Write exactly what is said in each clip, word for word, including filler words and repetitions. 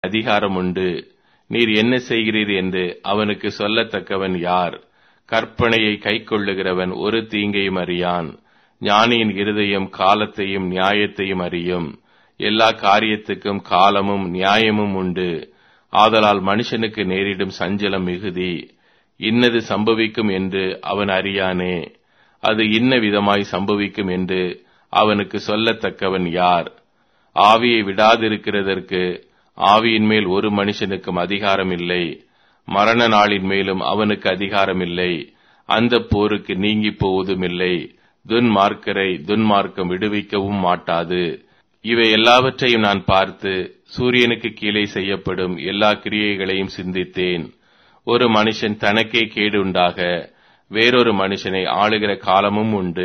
அதிகாரம் உண்டு. நீர் என்ன செய்கிறீர் என்று அவனுக்கு சொல்லத்தக்கவன் யார்? கற்பனையை கைக்கொள்ளுகிறவன் ஒரு தீங்கையும் அறியான். ஞானியின் இருதயம் காலத்தையும் நியாயத்தையும் அறியும். எல்லா காரியத்துக்கும் காலமும் நியாயமும் உண்டு. ஆதலால் மனுஷனுக்கு நேரிடும் சஞ்சலம் மிகுதி. இன்னது சம்பவிக்கும் என்று அவன் அறியானே. அது இன்ன விதமாய் சம்பவிக்கும் என்று அவனுக்கு சொல்லத்தக்கவன் யார்? ஆவியை விடாதிருக்கிறதற்கு ஆவியின் மேல் ஒரு மனுஷனுக்கும் அதிகாரம் இல்லை. மரண நாளின் மேலும் அவனுக்கு அதிகாரம் இல்லை. அந்த போருக்கு நீங்கி போவதும் இல்லை. துன்மார்க்கரை துன்மார்க்கம் விடுவிக்கவும் மாட்டாது. இவை எல்லாவற்றையும் நான் பார்த்து சூரியனுக்கு கீழே செய்யப்படும் எல்லா கிரியைகளையும் சிந்தித்தேன். ஒரு மனுஷன் தனக்கே கேடு உண்டாக வேறொரு மனுஷனை ஆளுகிற காலமும் உண்டு.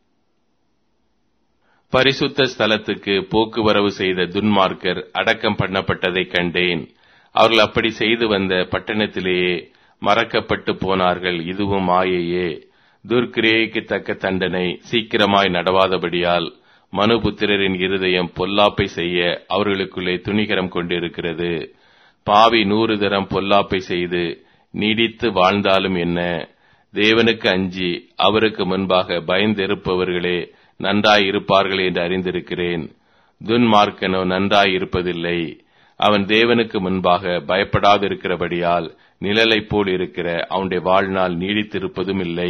பரிசுத்த ஸ்தலத்துக்கு போக்குவரவு செய்த துன்மார்க்கர் அடக்கம் பண்ணப்பட்டதைக் கண்டேன். அவர்கள் அப்படி செய்து வந்த பட்டணத்திலேயே மறக்கப்பட்டு போனார்கள். இதுவும் மாயையே. துர்க்கிரியைக்கு தக்க தண்டனை சீக்கிரமாய் நடவாதபடியால் மனுபுத்திரரின் இருதயம் பொல்லாப்பை செய்ய அவர்களுக்குள்ளே துணிகரம் கொண்டிருக்கிறது. பாவி நூறு தரம் பொல்லாப்பை செய்து நீடித்து வாழ்ந்தாலும் என்ன? தேவனுக்கு அஞ்சி அவருக்கு முன்பாக பயந்திருப்பவர்களே நன்றாயிருப்பார்கள் என்று அறிந்திருக்கிறேன். துன்மார்க்கனோ நன்றாயிருப்பதில்லை. அவன் தேவனுக்கு முன்பாக பயப்படாதிருக்கிறபடியால் நிழலைப் போல் இருக்கிற அவனுடைய வாழ்நாள் நீடித்திருப்பதும் இல்லை.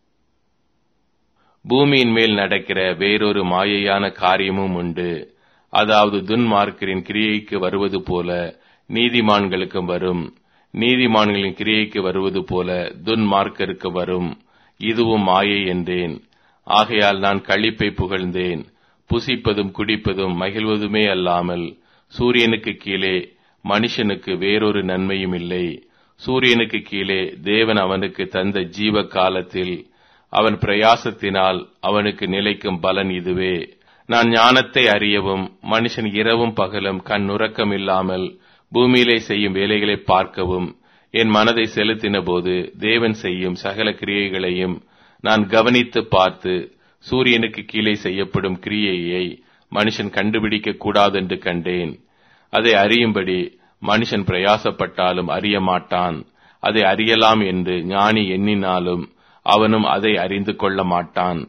பூமியின் மேல் நடக்கிற வேறொரு மாயையான காரியமும் உண்டு. அதாவது துன்மார்க்கரின் கிரியைக்கு வருவது போல நீதிமான்களுக்கும் வரும். நீதிமான்களின் கிரியைக்கு வருவது போல துன்மார்க்கருக்கு வரும். இதுவும் மாயை என்றேன். ஆகையால் நான் களிப்பை புகழ்ந்தேன். புசிப்பதும் குடிப்பதும் மகிழ்வதுமே அல்லாமல் சூரியனுக்கு கீழே மனுஷனுக்கு வேறொரு நன்மையும் இல்லை. சூரியனுக்கு கீழே தேவன் அவனுக்கு தந்த ஜீவ காலத்தில் அவன் பிரயாசத்தினால் அவனுக்கு நிலைக்கும் பலன் இதுவே. நான் ஞானத்தை அறியவும் மனுஷன் இரவும் பகலும் கண் உறக்கம் இல்லாமல் பூமியிலே செய்யும் வேலைகளை பார்க்கவும் என் மனதை செலுத்தின போது தேவன் செய்யும் சகல கிரியைகளையும் நான் கவனித்து பார்த்து சூரியனுக்கு கீழே செய்யப்படும் கிரியையை மனுஷன் கண்டுபிடிக்க கூடாதென்று கண்டேன். அதை அறியும்படி மனுஷன் பிரயாசப்பட்டாலும் அறிய மாட்டான். அதை அறியலாம் என்று ஞானி எண்ணினாலும் அவனும் அதை அறிந்து கொள்ள மாட்டான்.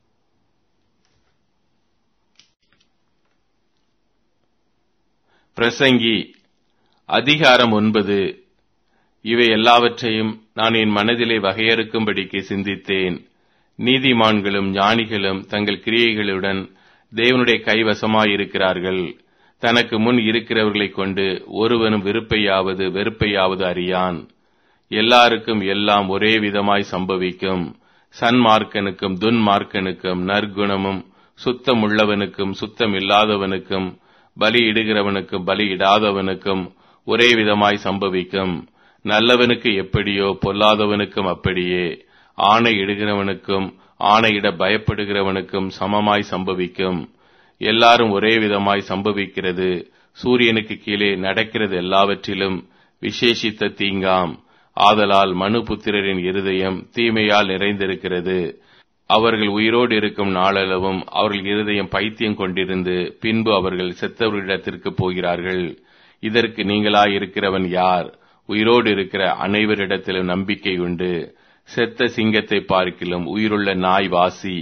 பிரசங்கி அதிகாரம் ஒன்பது. இவை எல்லாவற்றையும் நான் என் மனதிலே வகையறுக்கும்படிக்கு சிந்தித்தேன். நீதிமான்களும் ஞானிகளும் தங்கள் கிரியைகளுடன் தேவனுடைய கைவசமாயிருக்கிறார்கள். தனக்கு முன் இருக்கிறவர்களைக் கொண்டு ஒருவனும் விருப்பையாவது வெறுப்பையாவது அறியான். எல்லாருக்கும் எல்லாம் ஒரே விதமாய் சம்பவிக்கும். சன்மார்க்கனுக்கும் துன்மார்க்கனுக்கும் நற்குணமும் சுத்தம் உள்ளவனுக்கும் சுத்தம் இல்லாதவனுக்கும் பலியிடுகிறவனுக்கும் பலியிடாதவனுக்கும் ஒரே விதமாய் சம்பவிக்கும். நல்லவனுக்கு எப்படியோ பொல்லாதவனுக்கும் அப்படியே. ஆணையிடுகிறவனுக்கும் ஆணையிட பயப்படுகிறவனுக்கும் சமமாய் சம்பவிக்கும். எல்லாரும் ஒரே விதமாய் சம்பவிக்கிறது. சூரியனுக்கு கீழே நடக்கிறது எல்லாவற்றிலும் விசேஷித்த தீங்காம். ஆதலால் மனுபுத்திரரின் இருதயம் தீமையால் நிறைந்திருக்கிறது. அவர்கள் உயிரோடு இருக்கும் நாளளவும் அவர்கள் இருதயம் பைத்தியம் கொண்டிருந்து பின்பு அவர்கள் செத்தவர்களிடத்திற்கு போகிறார்கள். இதற்கு நீங்களாயிருக்கிறவன் யார்? உயிரோடு இருக்கிற அனைவரிடத்திலும் நம்பிக்கை உண்டு. செத்த சிங்கத்தை பார்க்கிலும் உயிருள்ள நாய் வாசி.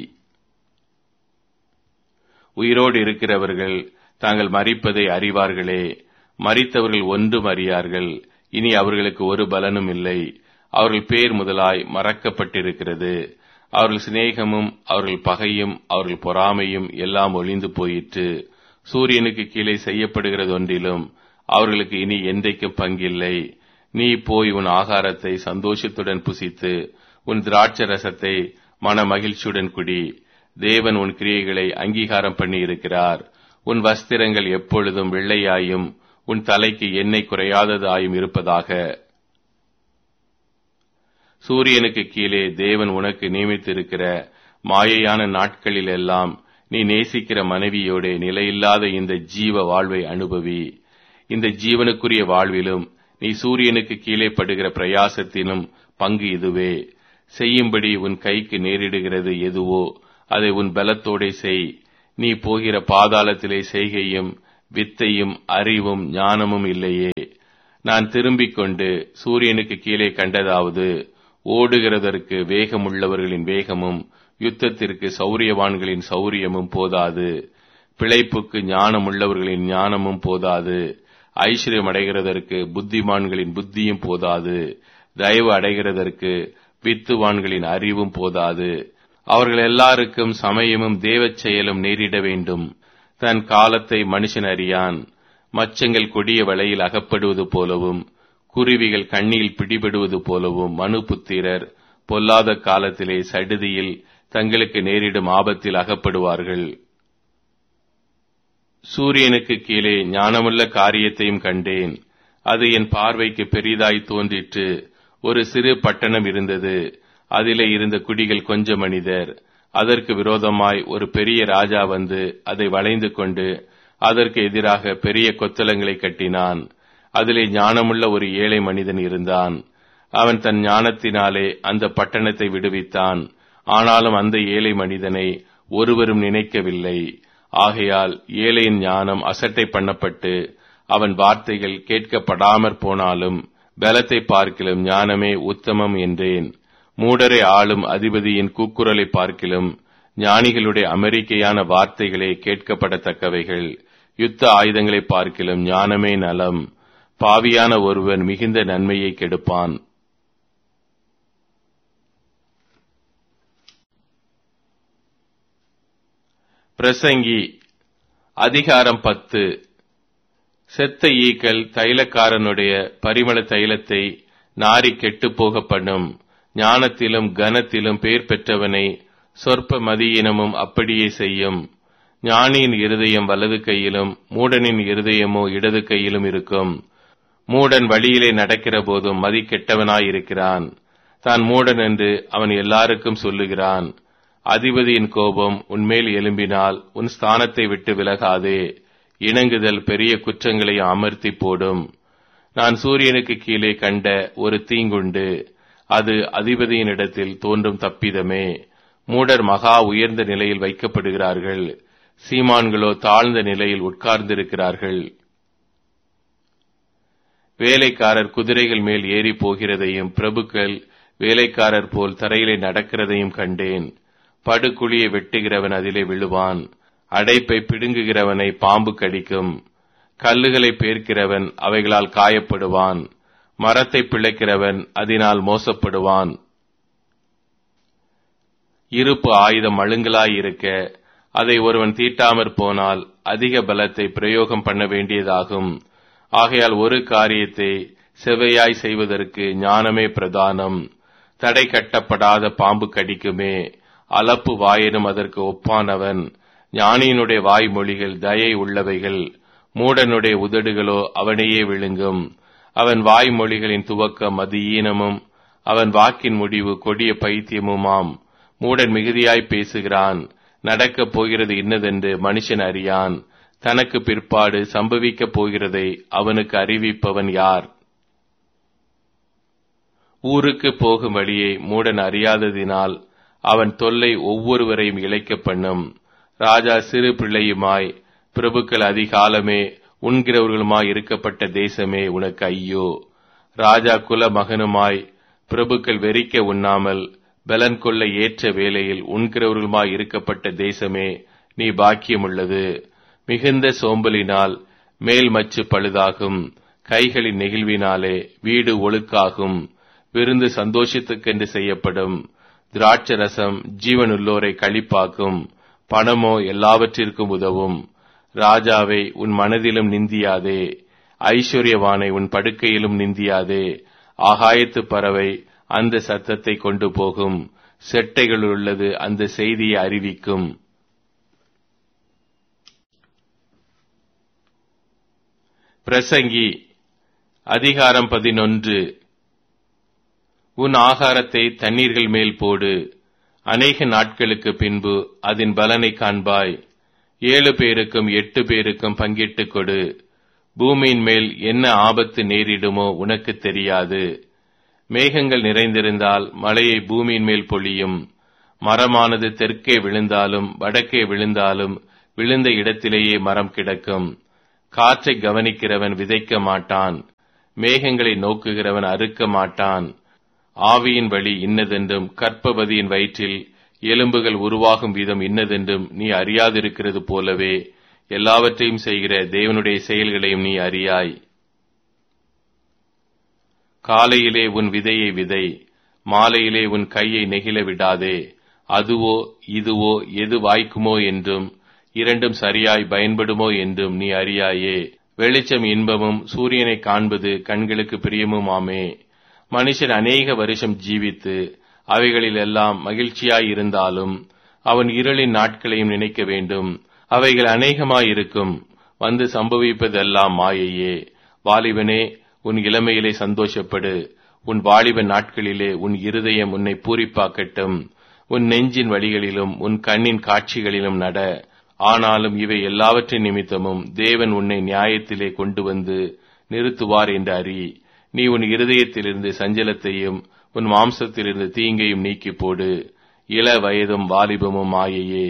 உயிரோடு இருக்கிறவர்கள் தாங்கள் மரிப்பதை அறிவார்களே. மரித்தவர்கள் ஒன்றும் அறியார்கள். இனி அவர்களுக்கு ஒரு பலனும் இல்லை. அவர்கள் பேர் முதலாய் மறக்கப்பட்டிருக்கிறது. அவர்கள் சிநேகமும் அவர்கள் பகையும் அவர்கள் பொறாமையும் எல்லாம் ஒளிந்து போயிற்று. சூரியனுக்கு கீழே செய்யப்படுகிறது ஒன்றிலும் அவர்களுக்கு இனி என்றைக்கும் பங்கில்லை. நீ போய் உன் ஆகாரத்தை சந்தோஷத்துடன் புசித்து உன் திராட்சை ரசத்தை மன மகிழ்ச்சியுடன் குடி. தேவன் உன் கிரியைகளை அங்கீகாரம் பண்ணி இருக்கிறார். உன் வஸ்திரங்கள் எப்பொழுதும் வெள்ளையாயும் உன் தலைக்கு எண்ணெய் குறையாததாயும் இருப்பதாக. சூரியனுக்கு கீழே தேவன் உனக்கு நியமித்திருக்கிற மாயையான நாட்களில் எல்லாம் நீ நேசிக்கிற மனைவியோட நிலையில்லாத இந்த ஜீவ வாழ்வை அனுபவி. இந்த ஜீவனுக்குரிய வாழ்விலும் நீ சூரியனுக்கு கீழே படுகிற பிரயாசத்திலும் பங்கு இதுவே. செய்யும்படி உன் கைக்கு நேரிடுகிறது எதுவோ அதை உன் பலத்தோடே செய். நீ போகிற பாதாளத்திலே செய்கையும் வித்தையும் அறிவும் ஞானமும் இல்லையே. நான் திரும்பிக் கொண்டு சூரியனுக்கு கீழே கண்டதாவது, ஓடுகிறதற்கு வேகமுள்ளவர்களின் வேகமும் யுத்தத்திற்கு சௌரியவான்களின் சௌரியமும் போதாது. பிழைப்புக்கு ஞானமுள்ளவர்களின் ஞானமும் போதாது. ஐஸ்வர்யம் அடைகிறதற்கு புத்திமான்களின் புத்தியும் போதாது. தயவு அடைகிறதற்கு வித்துவான்களின் அறிவும் போதாது. அவர்கள் எல்லாருக்கும் சமயமும் தேவச் செயலும் நேரிட வேண்டும். தன் காலத்தை மனுஷன் அறியான். மச்சங்கள் கொடிய வலையில் அகப்படுவது போலவும் குருவிகள் கண்ணியில் பிடிபடுவது போலவும் மனுபுத்திரர் பொல்லாத காலத்திலே சடுதியில் தங்களுக்கு நேரிடும் ஆபத்தில் அகப்படுவார்கள். சூரியனுக்கு கீழே ஞானமுள்ள காரியத்தையும் கண்டேன். அது என் பார்வைக்கு பெரிதாய் தோன்றிற்று. ஒரு சிறு பட்டணம் இருந்தது. அதிலே இருந்த குடிகள் கொஞ்ச மனிதர். அதற்கு விரோதமாய் ஒரு பெரிய ராஜா வந்து அதை வளைந்து கொண்டு அதற்கு எதிராக பெரிய கொத்தளங்களை கட்டினான். அதிலே ஞானமுள்ள ஒரு ஏழை மனிதன் இருந்தான். அவன் தன் ஞானத்தினாலே அந்த பட்டணத்தை விடுவித்தான். ஆனாலும் அந்த ஏழை மனிதனை ஒருவரும் நினைக்கவில்லை. ஆகையால் ஏழையின் ஞானம் அசட்டை பண்ணப்பட்டு அவன் வார்த்தைகள் கேட்கப்படாமற் போனாலும் பலத்தை பார்க்கிலும் ஞானமே உத்தமம் என்றேன். மூடரை ஆளும் அதிபதியின் கூக்குரலை பார்க்கிலும் ஞானிகளுடைய அமெரிக்கையான வார்த்தைகளே கேட்கப்படத்தக்கவைகள். யுத்த ஆயுதங்களை பார்க்கிலும் ஞானமே நலம். பாவியான ஒருவன் மிகுந்த நன்மையை கெடுப்பான். பிரசங்கி அதிகாரம் பத்து. செத்த ஈக்கள் தைலக்காரனுடைய பரிமள தைலத்தை நாரி கெட்டுப் போக பண்ணும். ஞானத்திலும் கனத்திலும் பேர் பெற்றவனை சொற்ப மதியினமும் அப்படியே செய்யும். ஞானியின் இருதயம் வலது கையிலும் மூடனின் இருதயமோ இடது கையிலும் இருக்கும். மூடன் வழியிலே நடக்கிற போதும் மதி கெட்டவனாயிருக்கிறான். தான் மூடன் என்று அவன் எல்லாருக்கும் சொல்லுகிறான். அதிபதியின் கோபம் உன்மேல் எழும்பினால் உன் ஸ்தானத்தை விட்டு விலகாதே. இணங்குதல் பெரிய குற்றங்களை அமர்த்தி போடும். நான் சூரியனுக்கு கீழே கண்ட ஒரு தீங்குண்டு. அது அதிபதியினிடத்தில் தோன்றும் தப்பிதமே. மூடர் மகா உயர்ந்த நிலையில் வைக்கப்படுகிறார்கள். சீமான்களோ தாழ்ந்த நிலையில் உட்கார்ந்திருக்கிறார்கள். வேலைக்காரர் குதிரைகள் மேல் ஏறி போகிறதையும் பிரபுக்கள் வேலைக்காரர் போல் தரையிலே நடக்கிறதையும் கண்டேன். படுகுழியை வெட்டுகிறவன் அதிலே விழுவான். அடைப்பை பிடுங்குகிறவனை பாம்பு கடிக்கும். கல்லுகளை பேர்க்கிறவன் அவைகளால் காயப்படுவான். மரத்தை பிழைக்கிறவன் அதனால் மோசப்படுவான். இருப்பு ஆயுதம் மழுங்கலாயிருக்க அதை ஒருவன் தீட்டாமற் போனால் அதிக பலத்தை பிரயோகம் பண்ண வேண்டியதாகும். ஆகையால் ஒரு காரியத்தை செவ்வையாய் செய்வதற்கு ஞானமே பிரதானம். தடை கட்டப்படாத பாம்பு கடிக்குமே. அலப்பு வாயினும் அதற்கு ஒப்பானவன். ஞானியினுடைய வாய்மொழிகள் தயை உள்ளவைகள். மூடனுடைய உதடுகளோ அவனையே விழுங்கும். அவன் வாய்மொழிகளின் துவக்கம் மதியீனமும் அவன் வாக்கின் முடிவு கொடிய பைத்தியமுமாம். மூடன் மிகுதியாய் பேசுகிறான். நடக்கப் போகிறது இன்னதென்று மனுஷன் அறியான். தனக்கு பிற்பாடு சம்பவிக்கப் போகிறதை அவனுக்கு அறிவிப்பவன் யார்? ஊருக்கு போகும் வழியை மூடன் அறியாததினால் அவன் தொல்லை ஒவ்வொருவரையும் இழைக்க பண்ணும். ராஜா சிறு பிள்ளையுமாய் பிரபுக்கள் அதிகாலமே உண்கிறவர்களுமாய் இருக்கப்பட்ட தேசமே உனக்கு ஐயோ. ராஜா குல மகனுமாய் பிரபுக்கள் வெறிக்க உண்ணாமல் பலன் கொள்ள ஏற்ற வேளையில் உண்கிறவர்களுமாய் இருக்கப்பட்ட தேசமே நீ பாக்கியமுள்ளது. மிகுந்த சோம்பலினால் மேல் மச்சு பழுதாகும். கைகளின் நெகிழ்வினாலே வீடு ஒழுக்காகும். விருந்து சந்தோஷத்துக்கென்று செய்யப்படும். திராட்சரசம் ஜீவனுள்ளோரை களிப்பாக்கும். பணமோ எல்லாவற்றிற்கும் உதவும். ராஜாவை உன் மனதிலும் நிந்தியாதே. ஐஸ்வர்யவானை உன் படுக்கையிலும் நிந்தியாதே. ஆகாயத்து பறவை அந்த சத்தத்தை கொண்டு போகும். செட்டைகள் உள்ளது அந்த செய்தியை அறிவிக்கும். பிரசங்கி அதிகாரம் பதினொன்று. உன் ஆகாரத்தை தண்ணீர்கள் மேல் போடு. அநேக நாட்களுக்கு பின்பு அதன் பலனை காண்பாய். ஏழு பேருக்கும் எட்டு பேருக்கும் பங்கிட்டுக் கொடு. பூமியின் மேல் என்ன ஆபத்து நேரிடுமோ உனக்கு தெரியாது. மேகங்கள் நிறைந்திருந்தால் மழையை பூமியின் மேல் பொழியும். மரமானது தெற்கே விழுந்தாலும் வடக்கே விழுந்தாலும் விழுந்த இடத்திலேயே மரம் கிடக்கும். காற்றை கவனிக்கிறவன் விதைக்க மாட்டான், மேகங்களை நோக்குகிறவன் அறுக்க மாட்டான். ஆவியின் வழி இன்னதென்றும் கர்ப்பவதியின் வயிற்றில் எலும்புகள் உருவாகும் விதம் இன்னதென்றும் நீ அறியாதிருக்கிறது போலவே எல்லாவற்றையும் செய்கிற தேவனுடைய செயல்களையும் நீ அறியாய். காலையிலே உன் விதையை விதை, மாலையிலே உன் கையை நெகிழ விடாதே. அதுவோ இதுவோ எது வாய்க்குமோ என்றும் இரண்டும் சரியாய் பயன்படுமோ என்றும் நீ அறியாயே. வெளிச்சம் இன்பமும் சூரியனை காண்பது கண்களுக்கு பிரியமுமாமே. மனுஷன் அநேக வருஷம் ஜீவித்து அவைகளிலெல்லாம் மகிழ்ச்சியாயிருந்தாலும் அவன் இருளின் நாட்களையும் நினைக்க வேண்டும். அவைகள் அநேகமாயிருக்கும், வந்து சம்பவிப்பதெல்லாம் மாயையே. வாலிபனே, உன் இளமையிலே சந்தோஷப்படு. உன் வாலிப நாட்களிலே உன் இருதயம் உன்னை பூரிப்பாக்கட்டும். உன் நெஞ்சின் வழிகளிலும் உன் கண்ணின் காட்சிகளிலும் நட. ஆனாலும் இவை எல்லாவற்றின் நிமித்தமும் தேவன் உன்னை நியாயத்திலே கொண்டு வந்து நிறுத்துவார் என்று அறி. நீ உன் இருதயத்திலிருந்து சஞ்சலத்தையும் உன் மாம்சத்திலிருந்து தீங்கையும் நீக்கி போடு. இள வயதும் வாலிபமும் மாயையே.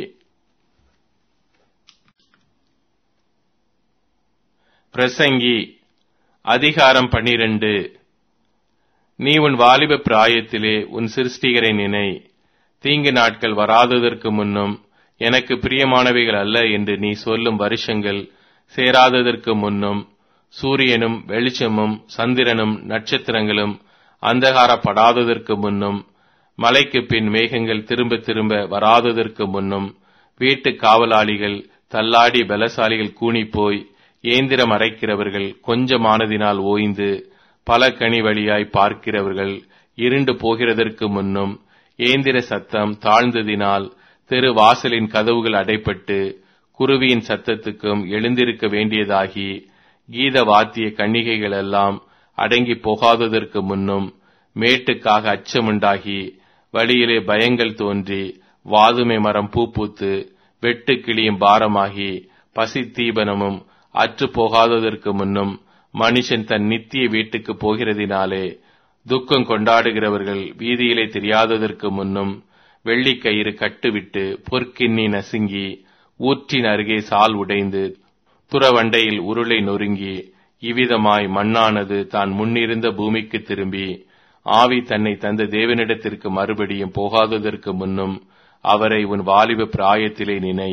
பிரசங்கி அதிகாரம் பன்னிரண்டு. நீ உன் வாலிப பிராயத்திலே உன் சிருஷ்டிகரை நினை. தீங்கு நாட்கள் வராததற்கு முன்னும் எனக்கு பிரியமானவைகள் அல்ல என்று நீ சொல்லும் வருஷங்கள் சேராததற்கு முன்னும் சூரியனும் வெளிச்சமும் சந்திரனும் நட்சத்திரங்களும் அந்தகாரப்படாததற்கு முன்னும் மலைக்கு பின் மேகங்கள் திரும்ப திரும்ப வராததற்கு முன்னும் வீட்டு காவலாளிகள் தள்ளாடி பலசாலிகள் கூனிப்போய் ஏந்திரம் அரைக்கிறவர்கள் கொஞ்சமானதினால் ஓய்ந்து பல கனி வழியாய் பார்க்கிறவர்கள் இருண்டு போகிறதற்கு முன்னும் ஏந்திர சத்தம் தாழ்ந்ததினால் தெரு வாசலின் கதவுகள் அடைப்பட்டு குருவியின் சத்தத்துக்கும் எழுந்திருக்க வேண்டியதாகி கீத வாத்திய கன்னிகைகளெல்லாம் அடங்கி போகாததற்கு முன்னும் மேட்டுக்காக அச்சமுண்டாகி வழியிலே பயங்கள் தோன்றி வாதுமை மரம் பூப்பூத்து வெட்டு கிளியும் பாரமாகி பசி தீபனமும் அற்று போகாததற்கு முன்னும் மனுஷன் தன் நித்திய வீட்டுக்கு போகிறதினாலே துக்கம் கொண்டாடுகிறவர்கள் வீதியிலே தெரியாததற்கு முன்னும் வெள்ளிக்கயிறு கட்டுவிட்டு பொற்கிண்ணி நசுங்கி ஊற்றின் அருகே சால் உடைந்து துறவண்டையில் உருளை நொறுங்கி இவ்விதமாய் மண்ணானது தான் முன்னிருந்த பூமிக்கு திரும்பி ஆவி தன்னை தந்த தேவனிடத்திற்கு மறுபடியும் போகாததற்கு முன்னும் அவரை உன் வாலிப பிராயத்திலே நினை.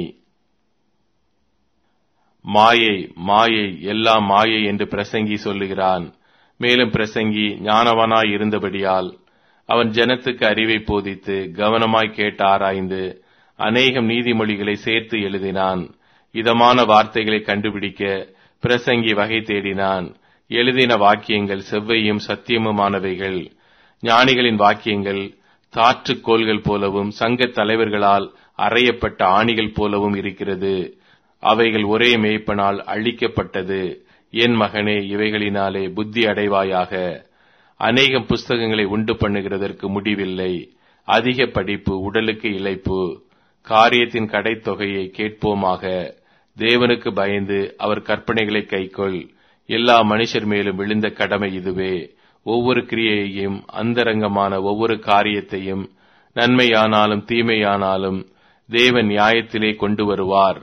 மாயை மாயை எல்லாம் மாயை என்று பிரசங்கி சொல்லுகிறான். மேலும் பிரசங்கி ஞானவனாய் இருந்தபடியால் அவன் ஜனத்துக்கு அறிவை போதித்து கவனமாய் கேட்டு ஆராய்ந்து அநேகம் நீதிமொழிகளை சேர்த்து எழுதினான். இதமான வார்த்தைகளை கண்டுபிடிக்க பிரசங்கி வகை தேடினான். எழுதின வாக்கியங்கள் செவ்வையும் சத்தியமுமானவைகள். ஞானிகளின் வாக்கியங்கள் தாற்றுக்கோள்கள் போலவும் சங்க தலைவர்களால் அறையப்பட்ட ஆணிகள் போலவும் இருக்கிறது. அவைகள் ஒரே மேய்ப்பனால் அழிக்கப்பட்டது. என் மகனே, இவைகளினாலே புத்தி அடைவாயாக. அநேகம் புஸ்தகங்களை உண்டு பண்ணுகிறதற்கு முடிவில்லை. அதிக படிப்பு உடலுக்கு இளைப்பு. காரியத்தின் கடைத்தொகையை கேட்போமாக. தேவனுக்கு பயந்து அவர் கற்பனைகளை கைக்கொள். எல்லா மனுஷர் மேலும் விழுந்த கடமை இதுவே. ஒவ்வொரு கிரியையையும் அந்தரங்கமான ஒவ்வொரு காரியத்தையும் நன்மையானாலும் தீமையானாலும் தேவன் நியாயத்திலே கொண்டு வருவார்.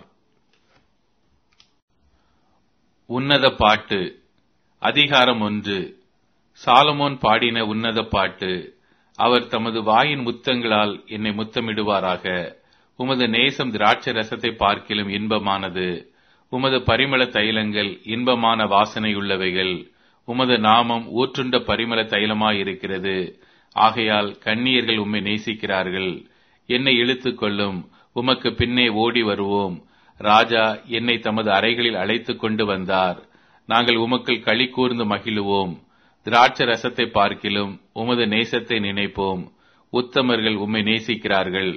உன்னத பாட்டு. அதிகாரம் ஒன்று. சாலமோன் பாடின உன்னத பாட்டு. அவர் தமது வாயின் முத்தங்களால் என்னை முத்தமிடுவாராக. உமது நேசம் திராட்சை ரசத்தை பார்க்கிலும் இன்பமானது. உமது பரிமள தைலங்கள் இன்பமான வாசனையுள்ளவைகள். உமது நாமம் ஊற்றுண்ட பரிமள தைலமாயிருக்கிறது. ஆகையால் கன்னியர்கள் உம்மை நேசிக்கிறார்கள். என்னை இழுத்துக் கொள்ளும், உமக்கு பின்னே ஓடி வருவோம். ராஜா என்னை தமது அறைகளில் அழைத்துக் கொண்டு வந்தார். நாங்கள் உமக்குள் களி கூர்ந்து மகிழுவோம். திராட்சை ரசத்தை பார்க்கிலும் உமது நேசத்தை நினைப்போம். உத்தமர்கள் உம்மை நேசிக்கிறார்கள்.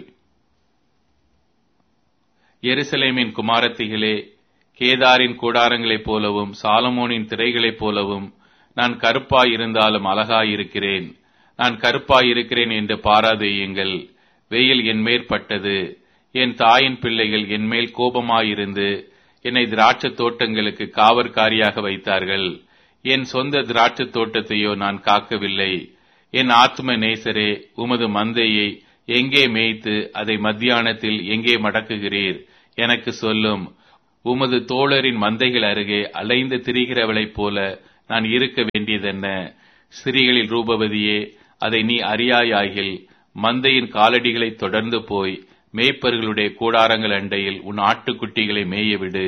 எருசலேமின் குமாரத்திகளே, கேதாரின் கூடாரங்களைப் போலவும் சாலமோனின் திரைகளைப் போலவும் நான் கருப்பாயிருந்தாலும் அழகாயிருக்கிறேன். நான் கருப்பாயிருக்கிறேன் என்று பாராதேயுங்கள். வெயில் என் மேற்பட்டது. என் தாயின் பிள்ளைகள் என்மேல் கோபமாயிருந்து என்னை திராட்சை தோட்டங்களுக்கு காவற்காரியாக வைத்தார்கள். என் சொந்த திராட்சை தோட்டத்தையோ நான் காக்கவில்லை. என் ஆத்ம நேசரே, உமது மந்தையை எங்கே மேய்த்து அதை மத்தியானத்தில் எங்கே மடக்குகிறீர்? எனக்கு சொல்லும். உமது தோழரின் மந்தைகள் அருகே அலைந்து திரிகிறவளைப் போல நான் இருக்க வேண்டியதென்ன? ஸ்திரீகளில் ரூபவதியே, அதை நீ அறியாயாகில் மந்தையின் காலடிகளை தொடர்ந்து போய் மேய்ப்பர்களுடைய கூடாரங்கள் அண்டையில் உன் ஆட்டுக்குட்டிகளை மேயவிடு.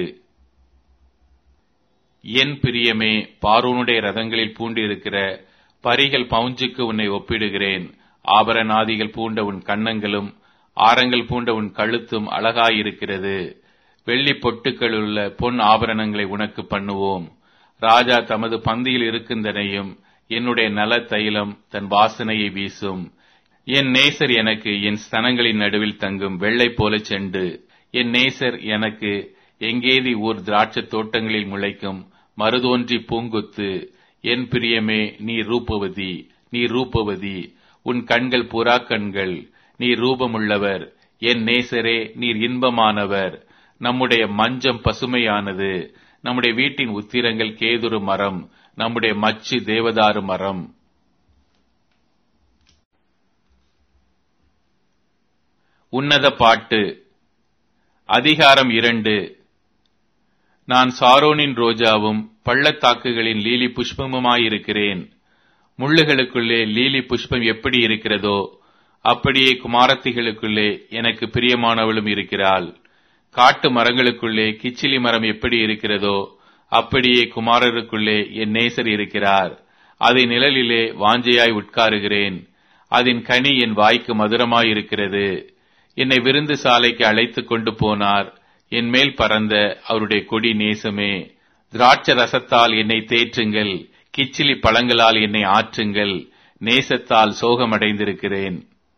என் பிரியமே, பார்வோனுடைய ரதங்களில் பூண்டிருக்கிற பரிகள் பவுஞ்சுக்கு உன்னை ஒப்பிடுகிறேன். ஆபரணாதிகள் பூண்ட உன் கன்னங்களும் ஆரங்கள் பூண்ட உன் கழுத்தும் அழகாயிருக்கிறது. வெள்ளி பொட்டுக்களுள்ள பொன் ஆபரணங்களை உனக்கு பண்ணுவோம். ராஜா தமது பந்தியில் இருக்கின்றனையும் என்னுடைய நல தைலம் தன் வாசனையை வீசும். என் நேசர் எனக்கு என் ஸ்தனங்களின் நடுவில் தங்கும் வெள்ளை போல செண்டு. என் நேசர் எனக்கு எங்கேதி ஊர் திராட்சை தோட்டங்களில் முளைக்கும் மருதோன்றி பூங்குத்து. என் பிரியமே, நீ ரூபவதி, நீ ரூபவதி, உன் கண்கள் புறா கண்கள், நீ ரூபமுள்ளவர். என் நேசரே, நீர் இன்பமானவர். நம்முடைய மஞ்சம் பசுமையானது, நம்முடைய வீட்டின் உத்திரங்கள் கேதுரு மரம், நம்முடைய மச்சு தேவதாரு மரம். உன்னத பாட்டு. அதிகாரம் இரண்டு. நான் சாரோனின் ரோஜாவும் பள்ளத்தாக்குகளின் லீலி புஷ்பமுமாயிருக்கிறேன். முள்ளுகளுக்குள்ளே லீலி புஷ்பம் எப்படி இருக்கிறதோ அப்படியே குமாரத்திகளுக்குள்ளே எனக்கு பிரியமானவளும் இருக்கிறாள். காட்டு மரங்களுக்குள்ளே கிச்சிலி மரம் எப்படி இருக்கிறதோ அப்படியே குமாரருக்குள்ளே என் நேசர் இருக்கிறார். அதன் நிழலிலே வாஞ்சையாய் உட்காருகிறேன். அதன் கனி என் வாய்க்கு மதுரமாயிருக்கிறது. என்னை விருந்து சாலைக்கு அழைத்துக் கொண்டு போனார். என் மேல் பறந்த அவருடைய கொடி நேசமே. திராட்ச ரசத்தால் என்னை தேற்றுங்கள், கிச்சிலி பழங்களால் என்னை ஆற்றுங்கள். நேசத்தால் சோகமடைந்திருக்கிறேன்.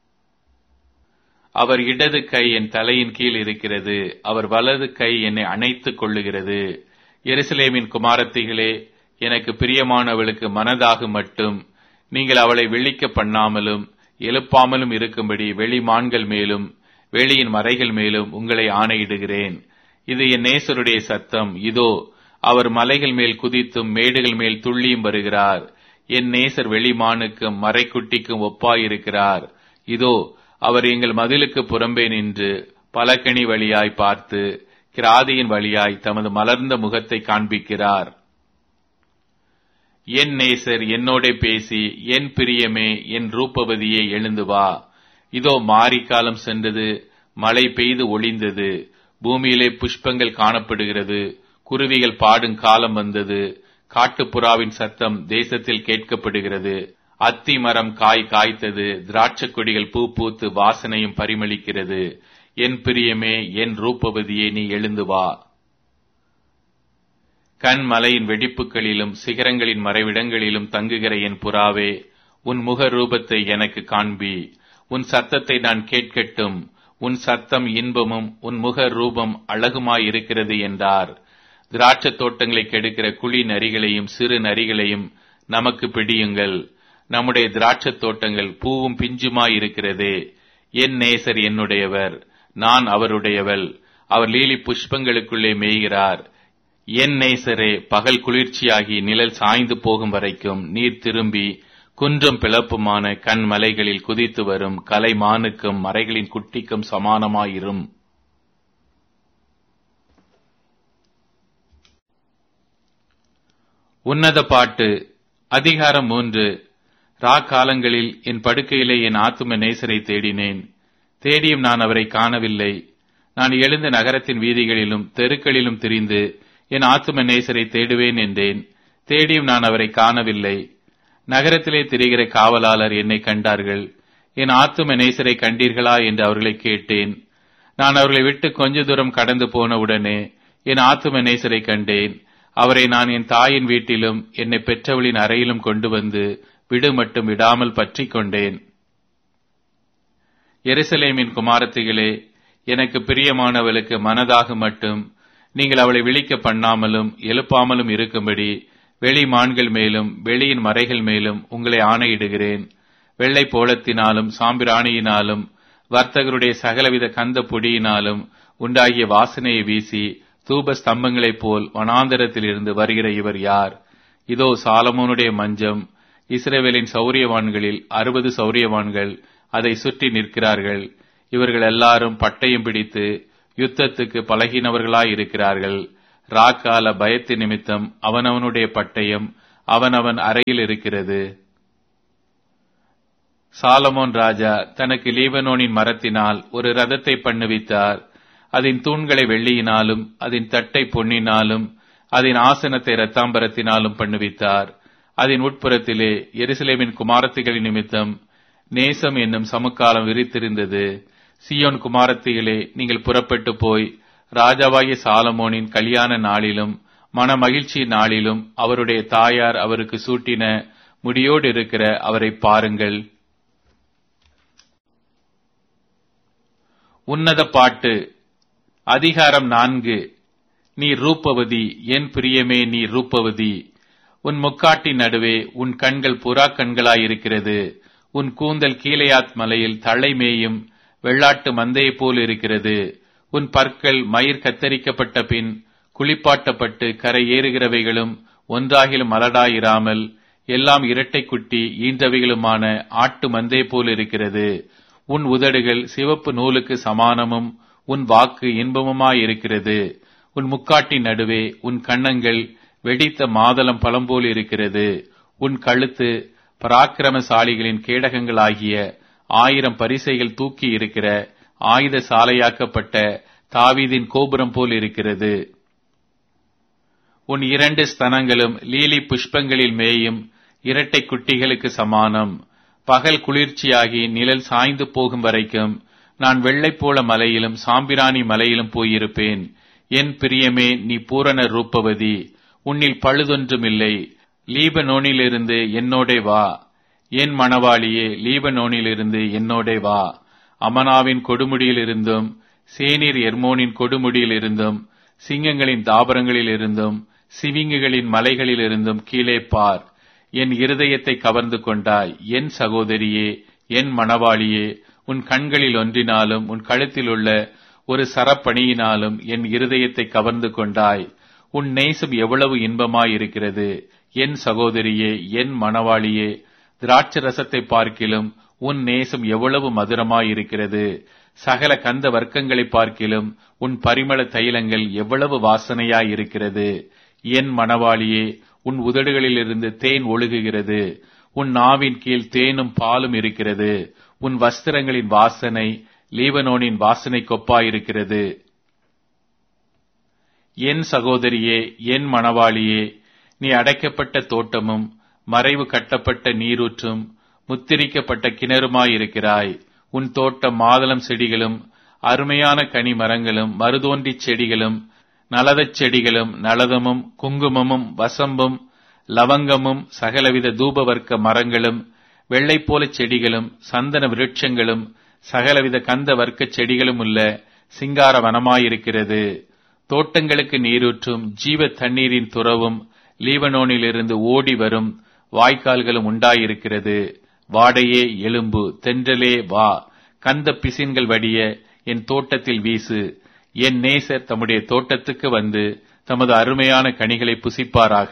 அவர் இடது கை என் தலையின் கீழ் இருக்கிறது, அவர் வலது கை என்னை அணைத்துக் கொள்ளுகிறது. எருசலேமின் குமாரத்திகளே, எனக்கு பிரியமானவளுக்கு மனதாக மட்டும் நீங்கள் அவளை விழிக்க பண்ணாமலும் எழுப்பாமலும் இருக்கும்படி வெளிமான்கள் மேலும் வெளியின் மறைகள் மேலும் உங்களை ஆணையிடுகிறேன். இது என் நேசருடைய சத்தம். இதோ அவர் மலைகள் மேல் குதித்தும் மேடுகள் மேல் துள்ளியும் வருகிறார். என் நேசர் வெளிமானுக்கும் மறைக்குட்டிக்கும் ஒப்பாயிருக்கிறார். இதோ அவர் எங்கள் மதிலுக்கு புறம்பே நின்று பலகணி வழியாய் பார்த்து கிராதியின் வழியாய் தமது மலர்ந்த முகத்தை காண்பிக்கிறார். என் நேசர் என்னோட பேசி, என் பிரியமே, என் ரூபவதியே, எழுந்து வா. இதோ மாரிக்காலம் சென்றது, மழை பெய்து ஒளிந்தது, பூமியிலே புஷ்பங்கள் காணப்படுகிறது, குருவிகள் பாடும் காலம் வந்தது, காட்டுப்புறாவின் சத்தம் தேசத்தில் கேட்கப்படுகிறது. அத்தி மரம் காய் காய்த்தது, திராட்சை கொடிகள் பூ பூத்து வாசனையும் பரிமளிக்கிறது. என் பிரியமே, என் ரூபவதியே, நீ எழுந்து வா. கண் மலையின் வெடிப்புகளிலும் சிகரங்களின் மறைவிடங்களிலும் தங்குகிற என் புறாவே, உன் முக ரூபத்தை எனக்கு காண்பி. உன் சத்தத்தை நான் கேட்கட்டும். உன் சத்தம் இன்பமும் உன் முக ரூபம் அழகுமாயிருக்கிறது என்றார். திராட்சை தோட்டங்களை கெடுக்கிற குழி நரிகளையும் சிறு நரிகளையும் நமக்கு பிடியுங்கள். நம்முடைய திராட்சை தோட்டங்கள் பூவும் பிஞ்சுமாயிருக்கிறதே. என் நேசர் என்னுடையவர், நான் அவருடையவள். அவர் லீலி புஷ்பங்களுக்குள்ளே மேய்கிறார். என் நேசரே, பகல் குளிர்ச்சியாகி நிழல் சாய்ந்து போகும் வரைக்கும் நீர் திரும்பி குன்றும் பிளப்புமான கண் மலைகளில் குதித்து வரும் கலைமானுக்கும் மறைகளின் குட்டிக்கும் சமானமாயிரும். உன்னத பாட்டு. அதிகாரம் மூன்று. ரா காலங்களில் என் படுக்கையிலே என் ஆத்தும நேசரை தேடினேன். தேடியும் நான் அவரை காணவில்லை. நான் எழுந்த நகரத்தின் வீதிகளிலும் தெருக்களிலும் திரிந்து என் ஆத்தும நேசரை தேடுவேன் என்றேன். தேடியும் நான் அவரை காணவில்லை. நகரத்திலே திரிகிற காவலாளர் என்னை கண்டார்கள். என் ஆத்தும நேசரை கண்டீர்களா என்று அவர்களை கேட்டேன். நான் அவர்களை விட்டு கொஞ்ச தூரம் கடந்து போன உடனே என் ஆத்தும நேசரை கண்டேன். அவரை நான் என் தாயின் வீட்டிலும் என்னை பெற்றவளின் அறையிலும் கொண்டு வந்து விடு மட்டும் விடாமல் பற்றி கொண்டேன். எருசலேமின் குமாரத்திகளே, எனக்கு பிரியமானவளுக்கு மனதாக மட்டும் நீங்கள் அவளை விழிக்க பண்ணாமலும் எழுப்பாமலும் இருக்கும்படி வெளி மான்கள் மேலும் வெளியின் மறைகள் மேலும் உங்களை ஆணையிடுகிறேன். வெள்ளை போலத்தினாலும் சாம்பிராணியினாலும் வர்த்தகருடைய சகலவித கந்த பொடியினாலும் உண்டாகிய வாசனையை வீசி தூப ஸ்தம்பங்களைப் போல் வனாந்தரத்தில் இருந்து வருகிற இவர் யார்? இதோ சாலமோனுடைய மஞ்சம். இஸ்ரவேலின் சௌரியவான்களில் அறுபது சௌரியவான்கள் அதை சுற்றி நிற்கிறார்கள். இவர்கள் எல்லாரும் பட்டயம் பிடித்து யுத்தத்துக்கு பழகினவர்களாயிருக்கிறார்கள். ராக்கால பயத்து நிமித்தம் அவனவனுடைய பட்டயம் அவனவன் அறையில் இருக்கிறது. சாலமோன் ராஜா தனக்கு லீபனோனின் மரத்தினால் ஒரு ரதத்தை பண்ணுவித்தார். அதன் தூண்களை வெள்ளியினாலும் அதன் தட்டை பொன்னினாலும் அதன் ஆசனத்தை இரத்தாம்பரத்தினாலும் பண்ணுவித்தார். அதன் உட்புறத்திலே எருசலேமின் குமாரத்திகளின் நிமித்தம் நேசம் என்னும் சமுக்காலம் விரித்திருந்தது. சீயோன் குமாரத்திகளே, நீங்கள் புறப்பட்டு போய் ராஜாவாகிய சாலமோனின் கல்யாண நாளிலும் மன மகிழ்ச்சி நாளிலும் அவருடைய தாயார் அவருக்கு சூட்டின முடியோடு இருக்கிற அவரை பாருங்கள். உன்னத பாட்டு. அதிகாரம் நான்கு. நீ ரூபவதி, என் பிரியமே, நீ ரூபவதி. உன் முக்காட்டின் நடுவே உன் கண்கள் புறா கண்களாயிருக்கிறது. உன் கூந்தல் கீலேயாத் மலையில் தலை மேயும் வெள்ளாட்டு மந்தையைப் போல் இருக்கிறது. உன் பற்கள் மயிர் கத்தரிக்கப்பட்ட பின் குளிப்பாட்டப்பட்டு கரை ஏறுகிறவைகளும் ஒன்றாகிலும் மலடாயிராமல் எல்லாம் இரட்டை குட்டி ஈன்றவைகளுமான ஆட்டு மந்தை போல் இருக்கிறது. உன் உதடுகள் சிவப்பு நூலுக்கு சமானமும் உன் வாக்கு இன்பமுமாயிருக்கிறது. உன் முக்காட்டின் நடுவே உன் கன்னங்கள் வெடித்த மாதளம் பழம்போல் இருக்கிறது. உன் கழுத்து பராக்கிரமசாலிகளின் கேடகங்களாகிய ஆயிரம் பரிசைகள் தூக்கி இருக்கிற ஆயுத சாலையாக்கப்பட்ட தாவீதின் கோபுரம் போல் இருக்கிறது. உன் இரண்டு ஸ்தனங்களும் லீலி புஷ்பங்களில் மேயும் இரட்டை குட்டிகளுக்கு சமானம். பகல் குளிர்ச்சியாகி நிழல் சாய்ந்து போகும் வரைக்கும் நான் வெள்ளைப்போள மலையிலும் சாம்பிராணி மலையிலும் போயிருப்பேன். என் பிரியமே, நீ பூரண ரூபவதி, உன்னில் பழுதொன்றுமில்லை. லீபனோனிலிருந்து என்னோடே வா. என் மணவாளியே, லீபனோனிலிருந்து என்னோடே வா. அமனாவின் கொடுமுடியிலிருந்தும் சேனீர் எர்மோனின் கொடுமுடியிலிருந்தும் சிங்கங்களின் தாபரங்களிலிருந்தும் சிவிங்குகளின் மலைகளிலிருந்தும் கீழே பார். என் இருதயத்தை கவர்ந்து கொண்டாய். என் சகோதரியே, என் மணவாளியே, உன் கண்களில் ஒன்றினாலும் உன் கழுத்தில் உள்ள ஒரு சரப்பணியினாலும் என் இருதயத்தை கவர்ந்து கொண்டாய். உன் நேசம் எவ்வளவு இன்பமாயிருக்கிறது. என் சகோதரியே, என் மணவாளியே, திராட்சரசத்தை பார்க்கிலும் உன் நேசம் எவ்வளவு மதுரமாயிருக்கிறது. சகல கந்த வர்க்கங்களை பார்க்கிலும் உன் பரிமள தைலங்கள் எவ்வளவு வாசனையாயிருக்கிறது. என் மணவாளியே, உன் உதடுகளிலிருந்து தேன் ஒழுகுகிறது. உன் நாவின் கீழ் தேனும் பாலும் இருக்கிறது. உன் வஸ்திரங்களின் வாசனை லீபனோனின் வாசனை கொப்பாயிருக்கிறது. என் சகோதரியே, என் மணவாளியே, நீ அடைக்கப்பட்ட தோட்டமும் மறைவு கட்டப்பட்ட நீரூற்றும் முத்திரிக்கப்பட்ட கிணறுமாயிருக்கிறாய். உன் தோட்டம் மாதளம் செடிகளும் அருமையான கனி மரங்களும் மருதோன்றிச் செடிகளும் நலதச் செடிகளும் நலதமும் குங்குமமும் வசம்பும் லவங்கமும் சகலவித தூபவர்க்க மரங்களும் வெள்ளைப்போலச் செடிகளும் சந்தன விருட்சங்களும் சகலவித கந்த வர்க்க செடிகளும் உள்ள சிங்கார வனமாயிருக்கிறது. தோட்டங்களுக்கு நீரூற்றும் ஜீவ தண்ணீரின் துறவும் லீபனோனிலிருந்து ஓடி வரும் வாய்க்கால்களும் உண்டாயிருக்கிறது. வாடையே எலும்பு, தென்றலே வா, கந்த பிசின்கள் வடிய என் தோட்டத்தில் வீசு. என் நேசர் தம்முடைய தோட்டத்துக்கு வந்து தமது அருமையான கனிகளை புசிப்பாராக.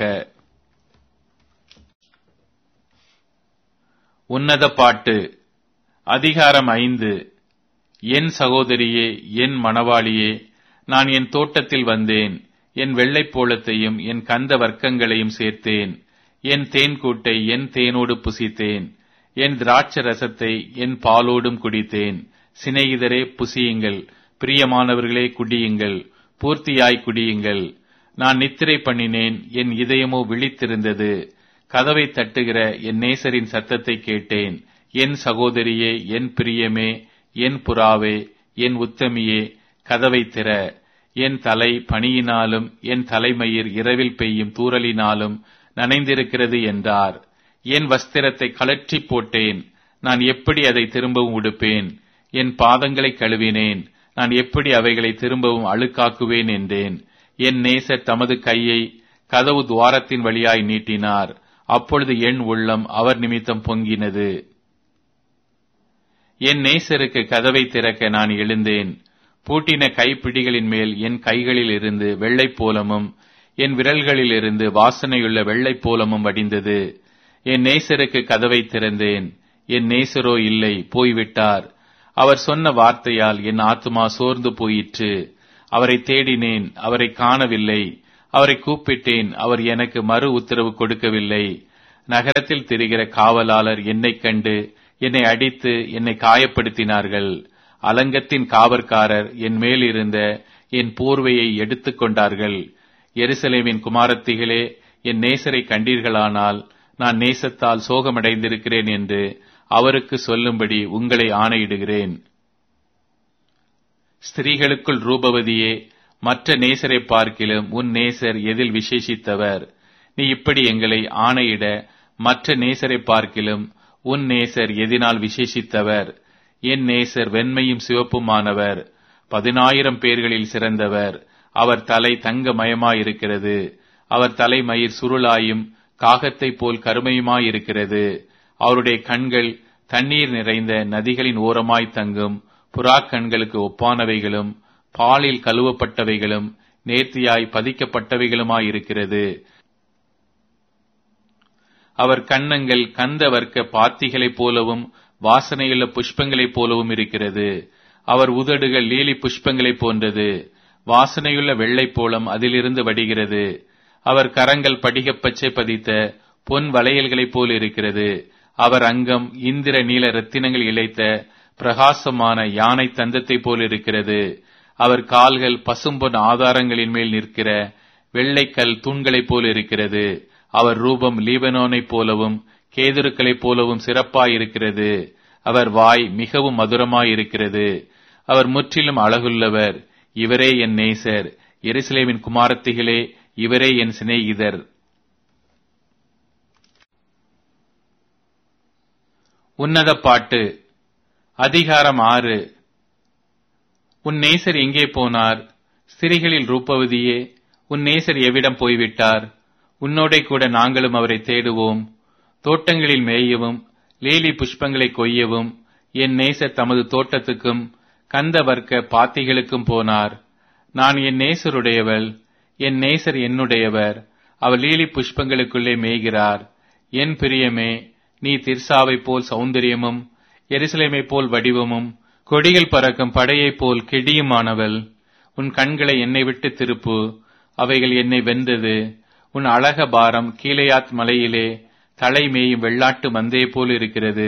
உன்னத பாட்டு. அதிகாரம் ஐந்து. என் சகோதரியே, என் மணவாளியே, நான் என் தோட்டத்தில் வந்தேன். என் வெள்ளைப்போளத்தையும் என் கந்த வர்க்கங்களையும் சேர்த்தேன். என் தேன் கூட்டை என் தேனோடு புசித்தேன். என் திராட்ச ரசத்தை என் பாலோடும் குடித்தேன். சிநேகிதரே, புசியுங்கள். பிரியமானவர்களே, குடியுங்கள். பூர்த்தியாய் குடியுங்கள். நான் நித்திரை பண்ணினேன், என் இதயமோ விழித்திருந்தது. கதவை தட்டுகிற என் நேசரின் சத்தத்தை கேட்டேன். என் சகோதரியே, என் பிரியமே, என் புறாவே, என் உத்தமியே, கதவை திற. என் தலை பனியினாலும் என் தலைமயிர் இரவில் பெய்யும் தூறலினாலும் நனைந்திருக்கிறது என்றார். என் வஸ்திரத்தை கழற்றி போட்டேன். நான் எப்படி அதை திரும்பவும் உடுப்பேன்? என் பாதங்களை கழுவினேன். நான் எப்படி அவைகளை திரும்பவும் அழுக்காக்குவேன் என்றேன். என் நேசர் தமது கையை கதவு துவாரத்தின் வழியாய் நீட்டினார். அப்பொழுது என் உள்ளம் அவர் நிமித்தம் பொங்கினது. என் நேசருக்கு கதவை திறக்க நான் எழுந்தேன். பூட்டின கைப்பிடிகளின் மேல் என் கைகளில் இருந்து வெள்ளைப்போலமும் என் விரல்களிலிருந்து வாசனையுள்ள வெள்ளைப்போலமும் வடிந்தது. என் நேசருக்கு கதவை திறந்தேன். என் நேசரோ இல்லை, போய்விட்டார். அவர் சொன்ன வார்த்தையால் என் ஆத்துமா சோர்ந்து போயிற்று. அவரை தேடினேன், அவரை காணவில்லை. அவரை கூப்பிட்டேன், அவர் எனக்கு மறு உத்தரவு கொடுக்கவில்லை. நகரத்தில் திரிகிற காவலாளர் என்னைக் கண்டு என்னை அடித்து என்னை காயப்படுத்தினார்கள். அலங்கத்தின் காவற்காரர் என் மேல் இருந்த என் போர்வையை எடுத்துக் கொண்டார்கள். எருசலேமின் குமாரத்திகளே, என் நேசரை கண்டீர்களானால் நான் நேசத்தால் சோகமடைந்திருக்கிறேன் என்று அவருக்கு சொல்லும்படி உங்களை ஆணையிடுகிறேன். ஸ்திரீகளுக்குள் ரூபவதியே, மற்ற நேசரை பார்க்கிலும் உன் நேசர் எதில் விசேஷித்தவர்? நீ இப்படி எங்களை ஆணையிட மற்ற நேசரை பார்க்கிலும் உன் நேசர் எதினால் விசேஷித்தவர்? என் நேசர் வெண்மையும் சிவப்புமானவர், பதினாயிரம் பேர்களில் சிறந்தவர். அவர் தலை தங்கமயமாயிருக்கிறது. அவர் தலைமயிர் சுருளாயும் காகத்தை போல் கருமையுமாயிருக்கிறது. அவருடைய கண்கள் தண்ணீர் நிறைந்த நதிகளின் ஓரமாய் தங்கும் புறா கண்களுக்கு ஒப்பானவைகளும் பாலில் கழுவப்பட்டவைகளும் நேர்த்தியாய் பதிக்கப்பட்டவைகளுமாயிருக்கிறது. அவர் கன்னங்கள் கந்த வர்க்க பாத்திகளைப் போலவும் வாசனையுள்ள புஷ்பங்களைப் போலவும் இருக்கிறது. அவர் உதடுகள் லீலி புஷ்பங்களைப் போன்றது. வாசனையுள்ள வெள்ளைப் போலம் அதிலிருந்து வடிகிறது. அவர் கரங்கள் படிகப் பச்சை பதித்த பொன் வளையல்களைப் போல் இருக்கிறது. அவர் அங்கம் இந்திர நீல ரத்தினங்கள் இழைத்த பிரகாசமான யானை தந்தத்தைப் போல் இருக்கிறது. அவர் கால்கள் பசும்பொன் ஆதாரங்களின் மேல் நிற்கிற வெள்ளைக்கல் தூண்களைப் போல் இருக்கிறது. அவர் ரூபம் லீபனோனைப் போலவும் கேதுருக்களைப் போலவும் சிறப்பாயிருக்கிறது. அவர் வாய் மிகவும் மதுரமாயிருக்கிறது. அவர் முற்றிலும் அழகுள்ளவர். இவரே என் நேசர். எருசலேமின் குமாரத்திகளே, இவரே என் சிநேகிதர். உன்னத பாட்டு. அதிகாரம் ஆறு. உன் நேசர் எங்கே போனார்? ஸ்திரீகளில் ரூபவதியே, உன் நேசர் எவ்விடம் போய்விட்டார்? உன்னோடே கூட நாங்களும் அவரை தேடுவோம். தோட்டங்களில் மேயவும் லீலி புஷ்பங்களை கொய்யவும் என் நேசர் தமது தோட்டத்துக்கும் கந்த வர்க்க பாத்திகளுக்கும் போனார். நான் என் நேசருடையவள், என் நேசர் என்னுடையவர். அவர் லீலி புஷ்பங்களுக்குள்ளே மேய்கிறார். என் பிரியமே, நீ திர்சாவைப் போல் சௌந்தரியமும் எருசலேமைப் போல் வடிவமும் கொடிகள் பறக்கும் படையைப் போல் கெடியுமானவள். உன் கண்களை என்னை விட்டு திருப்பு, அவைகள் என்னை வென்றது. உன் அழக பாரம் கீலேயாத் மலையிலே தலை மேயும் வெள்ளாட்டு மந்தை போல் இருக்கிறது.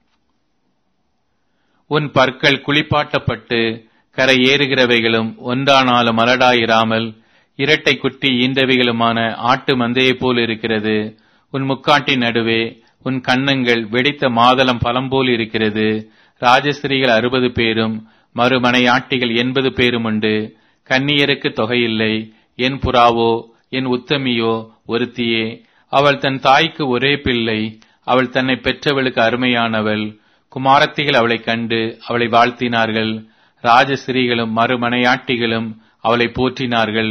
உன் பற்கள் குளிப்பாட்டப்பட்டு கரை ஏறுகிறவைகளும் ஒன்றானாலும் மலடாயிராமல் இரட்டை குட்டி ஈந்தவைகளுமான ஆட்டு மந்தையைப் போல் இருக்கிறது. உன் முக்காட்டின் நடுவே உன் கன்னங்கள் வெடித்த மாதளம் பழம் போல் இருக்கிறது. ராஜஸ்திரீகள் அறுபது பேரும் மறுமனையாட்டிகள் எண்பது பேரும் உண்டு. கன்னியருக்கு தொகையில்லை. என் புறாவோ என் உத்தமியோ ஒருத்தியே. அவள் தன் தாய்க்கு ஒரே பிள்ளை. அவள் தன்னை பெற்றவளுக்கு அருமையானவள். குமாரத்திகள் அவளை கண்டு அவளை வாழ்த்தினார்கள். ராஜஸ்திரீகளும் மறுமனையாட்டிகளும் அவளை போற்றினார்கள்.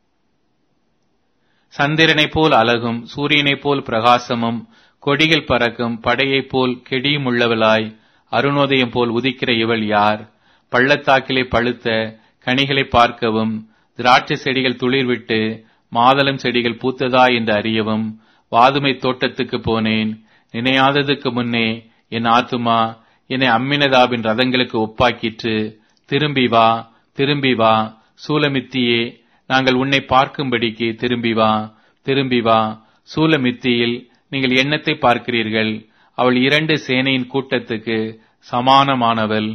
சந்திரனைப் போல் அழகும் சூரியனைப் போல் பிரகாசமும் கொடிகள் பறக்கும் படையைப் போல் கெடியும் உள்ளவளாய் அருணோதயம் போல் உதிக்கிற இவள் யார்? பள்ளத்தாக்கிலே பழுத்த கனிகளை பார்க்கவும் திராட்சை செடிகள் துளிர்விட்டு மாதளம் செடிகள் பூத்ததா என்று அறியவும் வாதுமை தோட்டத்துக்கு போனேன். நினையாததுக்கு முன்னே என் ஆத்துமா என்னை அம்மினதாபின் ரதங்களுக்கு ஒப்பாக்கிற்று. திரும்பி வா, திரும்பி வா சூலமித்தியே, நாங்கள் உன்னை பார்க்கும்படிக்கு திரும்பி வா, திரும்பி வா. சூலமித்தியில் நீங்கள் எண்ணத்தை பார்க்கிறீர்கள். அவள் இரண்டு சேனையின் கூட்டத்துக்கு சமானமானவள்.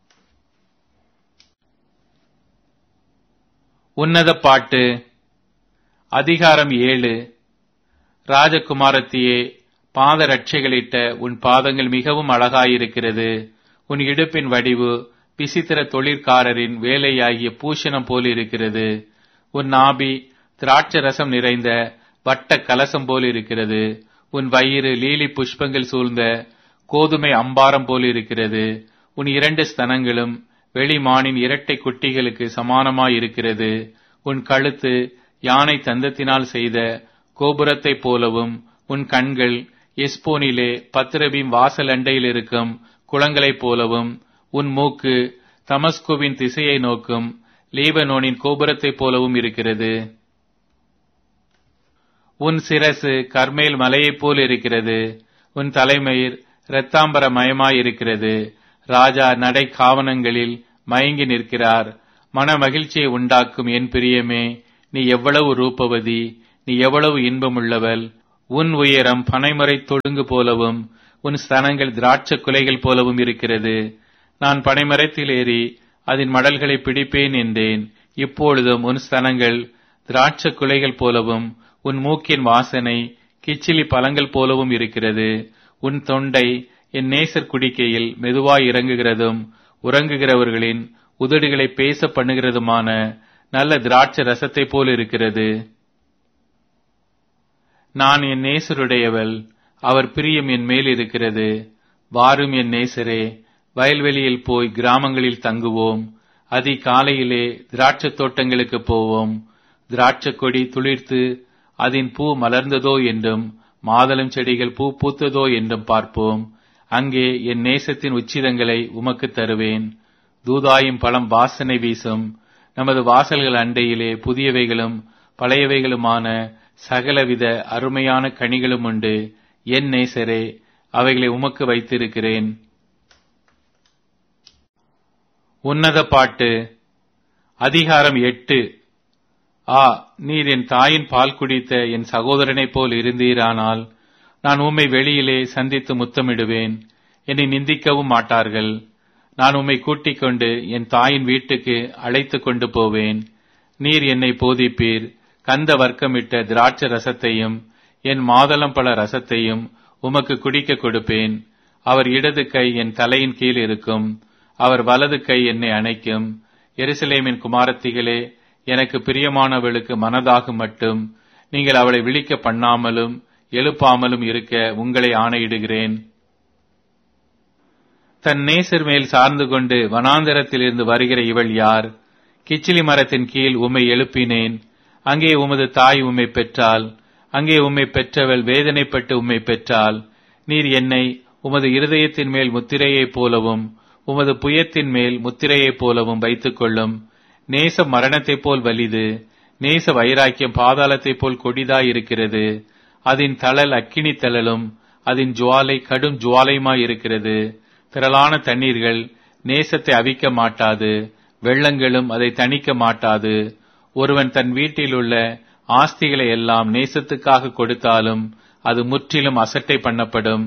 உன்னத பாட்டு. அதிகாரம் ஏழு. ராஜகுமாரத்தியே, பாத ரட்சைகளிட்ட உன் பாதங்கள் மிகவும் அழகாயிருக்கிறது. உன் இடுப்பின் வடிவு விசித்திர தொழிற்காரரின் வேலையாகிய பூஷணம் போல் இருக்கிறது. உன் நாபி திராட்சை ரசம் நிறைந்த வட்ட கலசம் போல் இருக்கிறது. உன் வயிறு லீலி புஷ்பங்கள் சூழ்ந்த கோதுமை அம்பாரம் போல் இருக்கிறது. உன் இரண்டு ஸ்தனங்களும் வெளிமானின் இரட்டை குட்டிகளுக்கு சமானமாயிருக்கிறது. உன் கழுத்து யானை தந்தத்தினால் செய்த கோபுரத்தைப் போலவும் உன் கண்கள் எஸ்போனிலே பத்ரபீம் வாசல் அண்டையில் இருக்கும் குளங்களைப் போலவும் உன் மூக்கு தமஸ்குவின் திசையை நோக்கும் லீபனோனின் கோபுரத்தைப் போலவும் இருக்கிறது. உன் சிரசு கர்மேல் மலையைப் போல் இருக்கிறது. உன் தலைமயிர் இரத்தாம்பர மயமாயிருக்கிறது. ராஜா நடை காவனங்களில் மயங்கி நிற்கிறார். மன மகிழ்ச்சியை உண்டாக்கும் என் பிரியமே, நீ எவ்வளவு ரூபவதி, நீ எவ்வளவு இன்பமுள்ளவள். உன் உயரம் பனைமரை தொழுங்கு போலவும் உன் ஸ்தனங்கள் திராட்சை குலைகள் போலவும் இருக்கிறது. நான் பனைமரத்தில் ஏறி அதன் மடல்களை பிடிப்பேன் என்றேன். இப்பொழுதும் உன் ஸ்தனங்கள் திராட்சை குலைகள் போலவும் உன் மூக்கின் வாசனை கிச்சிலி பழங்கள் போலவும் இருக்கிறது. உன் தொண்டை என் நேசர் குடிக்கையில் மெதுவாய் இறங்குகிறதும் உறங்குகிறவர்களின் உதடுகளை பேச பண்ணுகிறதுமான நல்ல திராட்சை ரசத்தை போல் இருக்கிறது. நான் என் நேசருடையவள், அவர் பிரியம் என் மேல் இருக்கிறது. வாரும் என் நேசரே, வயல்வெளியில் போய் கிராமங்களில் தங்குவோம். அதி காலையிலே திராட்சை தோட்டங்களுக்கு போவோம். திராட்சை கொடி துளிர்த்து அதன் பூ மலர்ந்ததோ என்றும் மாதளம் செடிகள் பூ பூத்ததோ என்றும் பார்ப்போம். அங்கே என் நேசத்தின் உச்சிதங்களை உமக்கு தருவேன். தூதாயும் பழம் வாசனை வீசும். நமது வாசல்கள் அண்டையிலே புதியவைகளும் பழையவைகளுமான சகலவித அருமையான கனிகளும் உண்டு. என் நேசரே, அவைகளை உமக்கு வைத்திருக்கிறேன். உன்னத பாட்டு. அதிகாரம் எட்டு. ஆ, நீர் என் தாயின் பால் குடித்த என் சகோதரனைப் போல் இருந்தீரானால் நான் உம்மை வெளியிலே சந்தித்து முத்தமிடுவேன். என்னை நிந்திக்கவும் மாட்டார்கள். நான் உம்மை கூட்டிக் கொண்டு என் தாயின் வீட்டுக்கு அழைத்து கொண்டு போவேன். நீர் என்னை போதிப்பீர். கந்த வர்க்கமிட்ட திராட்சை ரசத்தையும் என் மாதளம் பழ ரசத்தையும் உமக்கு குடிக்க கொடுப்பேன். அவர் இடது கை என் தலையின் கீழ் இருக்கும். அவர் வலது கை என்னை அணைக்கும். எருசலேமின் குமாரத்திகளே, எனக்கு பிரியமானவளுக்கு மனதாகும் மட்டும் நீங்கள் அவளை விழிக்க பண்ணாமலும் எழுப்பாமலும் இருக்க உங்களை ஆணையிடுகிறேன். தன் நேசர் மேல் சார்ந்து கொண்டு வனாந்தரத்திலிருந்து வருகிற இவள் யார்? கிச்சிலி மரத்தின் கீழ் உம்மை எழுப்பினேன். அங்கே உமது தாய் உம்மை பெற்றாள். அங்கே உம்மை பெற்றவள் வேதனைப்பட்டு உம்மை பெற்றாள். நீர் என்னை உமது இருதயத்தின் மேல் முத்திரையைப் போலவும் உமது புயத்தின் மேல் முத்திரையைப் போலவும் வைத்துக் கொள்ளும். நேச மரணத்தைப் போல் வலிது, நேச வைராக்கியம் பாதாளத்தைப் போல் கொடிதாய் இருக்கிறது. அதன் தழல் அக்கினி தழலும் அதன் ஜுவாலை கடும் ஜுவாலையுமாயிருக்கிறது. திரளான தண்ணீர்கள் நேசத்தை அவிக்க மாட்டாது, வெள்ளங்களும் அதை தணிக்க மாட்டாது. ஒருவன் தன் வீட்டில் உள்ள ஆஸ்திகளை எல்லாம் நேசத்துக்காக கொடுத்தாலும் அது முற்றிலும் அசட்டை பண்ணப்படும்.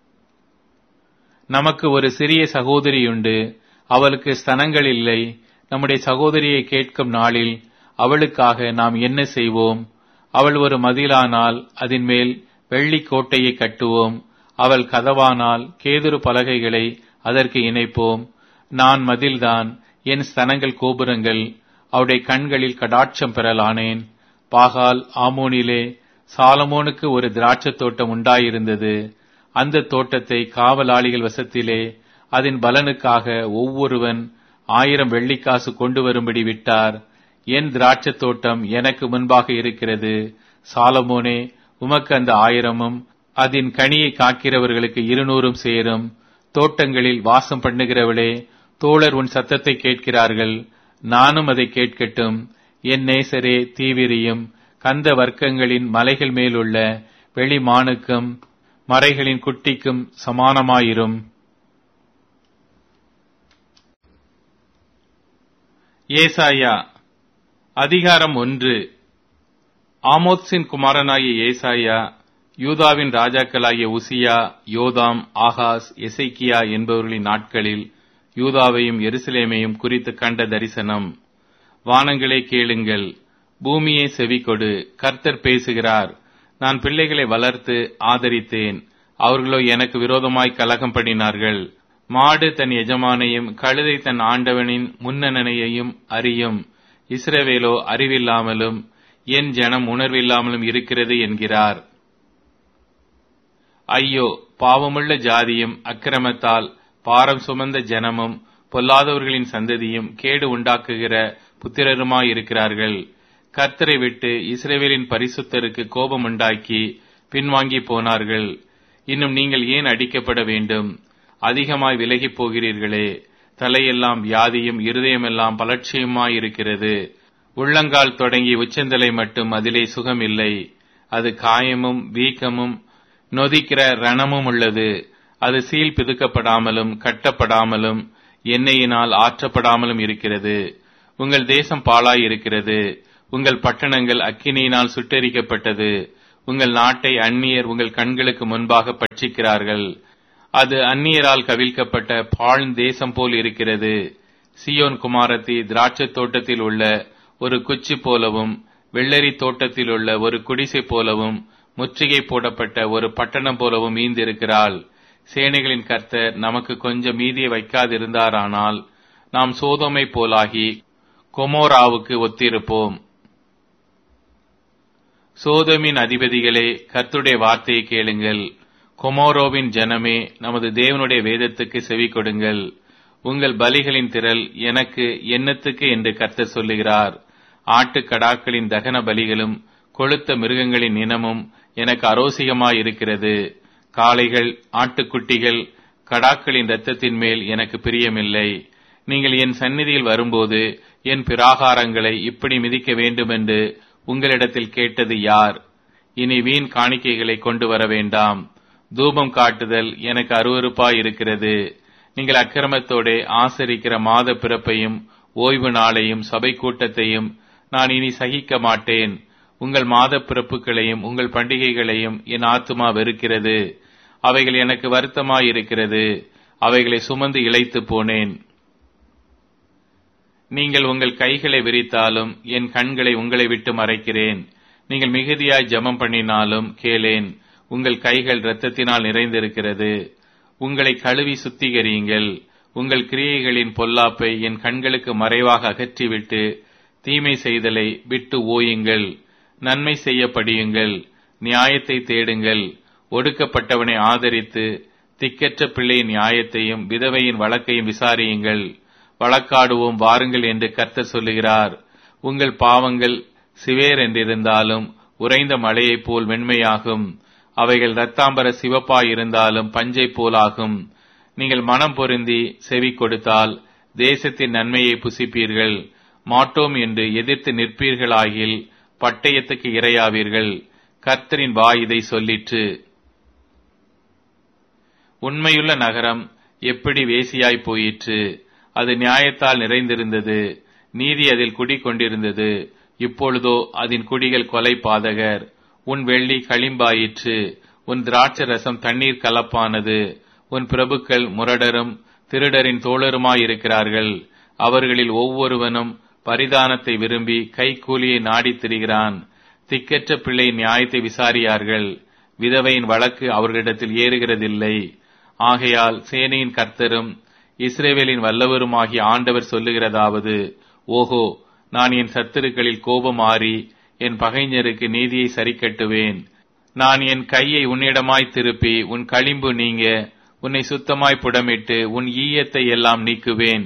நமக்கு ஒரு சிறிய சகோதரியுண்டு, அவளுக்கு ஸ்தனங்கள் இல்லை. நம்முடைய சகோதரியை கேட்கும் நாளில் அவளுக்காக நாம் என்ன செய்வோம்? அவள் ஒரு மதிலானால் அதன் மேல் வெள்ளி கோட்டையை கட்டுவோம். அவள் கதவானால் கேதுரு பலகைகளை அதற்கு இணைப்போம். நான் மதில்தான், என் ஸ்தனங்கள் கோபுரங்கள். அவருடைய கண்களில் கடாட்சம் பெறலானேன். பாகால் ஆமோனிலே சாலமோனுக்கு ஒரு திராட்சை தோட்டம் உண்டாயிருந்தது. அந்த தோட்டத்தை காவலாளிகள் வசத்திலே அதன் பலனுக்காக ஒவ்வொருவன் ஆயிரம் வெள்ளிக்காசு கொண்டு வரும்படி விட்டார். என் திராட்சை தோட்டம் எனக்கு முன்பாக இருக்கிறது. சாலமோனே, உமக்கு அந்த ஆயிரமும் அதன் கனியை காக்கிறவர்களுக்கு இருநூறும் சேரும். தோட்டங்களில் வாசம் பண்ணுகிறவளே, தோழர் உன் சத்தத்தை கேட்கிறார்கள், நானும் அதை கேட்கட்டும். என் நேசரே, தீவிரியும் கந்த வர்க்கங்களின் மலைகள் மேலுள்ள வெளிமானுக்கும் மறைகளின் குட்டிக்கும் சமானமாயிரும். ஏசாயா அதிகாரம் ஒன்று. ஆமோத்சின் குமாரனாகிய ஏசாயா யூதாவின் ராஜாக்களாகிய உசியா, யோதாம், ஆகாஸ், எசேக்கியா என்பவர்களின் நாட்களில் யூதாவையும் எருசலேமையும் குறித்து கண்ட தரிசனம். வானங்களே கேளுங்கள், பூமியே செவிகொடு, கர்த்தர் பேசுகிறார். நான் பிள்ளைகளை வளர்த்து ஆதரித்தேன், அவர்களோ எனக்கு விரோதமாய் கலகம் பண்ணினார்கள். மாடு தன் எஜமானையும் கழுதை தன் ஆண்டவனின் முன்னணையையும் அறியும். இஸ்ரவேலோ அறிவில்லாமலும் என் ஜனம் உணர்வில்லாமலும் இருக்கிறது என்கிறார். ஐயோ, பாவமுள்ள ஜாதியும் அக்கிரமத்தால் பாரம் சுமந்த ஜனமும் பொல்லாதவர்களின் சந்ததியும் கேடு உண்டாக்குகிற புத்திரருமாயிருக்கிறார்கள். கர்த்தரை விட்டு இஸ்ரவேலின் பரிசுத்தருக்கு கோபம் உண்டாக்கி பின்வாங்கி போனார்கள். இன்னும் நீங்கள் ஏன் அடிக்கப்பட வேண்டும்? அதிகமாய் விலகி போகிறீர்களே. தலையெல்லாம் வியாதியும் இருதயமெல்லாம் பலட்சியுமாயிருக்கிறது. உள்ளங்கால் தொடங்கி உச்சந்தலை மட்டும் அதிலே சுகம் இல்லை. அது காயமும் வீக்கமும் நொதிக்கிற ரணமும் உள்ளது. அது சீல் பிதுக்கப்படாமலும் கட்டப்படாமலும் எண்ணெயினால் ஆற்றப்படாமலும் இருக்கிறது. உங்கள் தேசம் பாழாய் இருக்கிறது. உங்கள் பட்டணங்கள் அக்கினியினால் சுட்டெரிக்கப்பட்டது. உங்கள் நாட்டை அந்நியர் உங்கள் கண்களுக்கு முன்பாக பட்சிக்கிறார்கள். அது அந்நியரால் கவிழ்க்கப்பட்ட பாழ்ந்த தேசம் போல் இருக்கிறது. சீயோன் குமாரத்தி திராட்சை தோட்டத்தில் உள்ள ஒரு குச்சி போலவும் வெள்ளரி தோட்டத்தில் உள்ள ஒரு குடிசை போலவும் முற்றுகை போடப்பட்ட ஒரு பட்டணம் போலவும் மீந்திருக்கிறாள். சேனைகளின் கர்த்தர் நமக்கு கொஞ்சம் மீதியை வைக்காதிருந்தாரானால் நாம் சோதோமை போலாகி கொமோராவுக்கு ஒத்திருப்போம். சோதோமின் அதிபதிகளே, கர்த்தருடைய வார்த்தையை கேளுங்கள். கொமோரோவின் ஜனமே, நமது தேவனுடைய வேதத்துக்கு செவி கொடுங்கள். உங்கள் பலிகளின் திரள் எனக்கு என்னத்துக்கு என்று கர்த்தர் சொல்லுகிறார். ஆட்டுக்கடாக்களின் தகன பலிகளும் கொழுத்த மிருகங்களின் இனமும் எனக்கு அரோசிகமாயிருக்கிறது. காளைகள், ஆட்டுக்குட்டிகள், கடாக்களின் இரத்தத்தின் மேல் எனக்கு பிரியமில்லை. நீங்கள் என் சந்நிதியில் வரும்போது என் பிராகாரங்களை இப்படி மிதிக்க வேண்டுமென்று உங்களிடத்தில் கேட்டது யார்? இனி வீண் காணிக்கைகளை கொண்டு வர வேண்டாம். தூபம் காட்டுதல் எனக்கு அருவருப்பாயிருக்கிறது. நீங்கள் அக்கிரமத்தோட ஆசரிக்கிற மாத பிறப்பையும் ஓய்வு நாளையும் சபை கூட்டத்தையும் நான் இனி சகிக்க மாட்டேன். உங்கள் மாத பிறப்புகளையும் உங்கள் பண்டிகைகளையும் என் ஆத்துமா வெறுக்கிறது. அவைகள் எனக்கு வருத்தமாயிருக்கிறது. அவைகளை சுமந்து இளைத்து போனேன். நீங்கள் உங்கள் கைகளை விரித்தாலும் என் கண்களை உங்களை விட்டு மறைக்கிறேன். நீங்கள் மிகுதியாய் ஜெபம் பண்ணினாலும் கேளேன். உங்கள் கைகள் இரத்தத்தினால் நிறைந்திருக்கிறது. உங்களை கழுவி சுத்திகரியுங்கள். உங்கள் கிரியைகளின் பொல்லாப்பை என் கண்களுக்கு மறைவாக அகற்றிவிட்டு தீமை செய்தலை விட்டு ஓயுங்கள். நன்மை செய்ய படியுங்கள். நியாயத்தை தேடுங்கள். ஒடுக்கப்பட்டவனை ஆதரித்து திக்கற்ற பிள்ளையின் நியாயத்தையும் விதவையின் வழக்கையும் விசாரியுங்கள். வழக்காடுவோம் வாருங்கள் என்று கர்த்தர் சொல்லுகிறார். உங்கள் பாவங்கள் சிவேர் என்றிருந்தாலும் உறைந்த மழையைப் போல் வெண்மையாகும். அவைகள் இரத்தாம்பர சிவப்பாயிருந்தாலும் பஞ்சை போலாகும். நீங்கள் மனம் பொருந்தி செவி கொடுத்தால் தேசத்தின் நன்மையை புசிப்பீர்கள். மாட்டோம் என்று எதிர்த்து நிற்பீர்களாகில் பட்டயத்துக்கு இரையாவீர்கள். கர்த்தரின் வாய் இதை சொல்லிற்று. உண்மையுள்ள நகரம் எப்படி வேசியாய் போயிற்று. அது நியாயத்தால் நிறைந்திருந்தது. நீதி அதில் குடிக்கொண்டிருந்தது. இப்பொழுதோ அதன் குடிகள் கொலை பாதகர். உன் வெள்ளி களிம்பாயிற்று. உன் திராட்சை ரசம் தண்ணீர் கலப்பானது. உன் பிரபுக்கள் முரடரும் திருடரின் தோழருமாயிருக்கிறார்கள். அவர்களில் ஒவ்வொருவனும் பரிதானத்தை விரும்பி கைக்கூலியை நாடித் திரிகிறான். திக்கற்ற பிள்ளை நியாயத்தை விசாரியார்கள். விதவையின் வழக்கு அவர்களிடத்தில் ஏறுகிறதில்லை. ஆகையால் சேனையின் கர்த்தரும் இஸ்ரவேலின் வல்லவருமாகிய ஆண்டவர் சொல்லுகிறதாவது, ஓஹோ, நான் என் சத்துருக்களில் கோபம் ஆறி என் பகைஞருக்கு நீதியை சரிக்கட்டுவேன். நான் என் கையை உன்னிடமாய் திருப்பி உன் களிம்பு நீங்க உன்னை சுத்தமாய் புடமிட்டு உன் ஈயத்தை எல்லாம் நீக்குவேன்.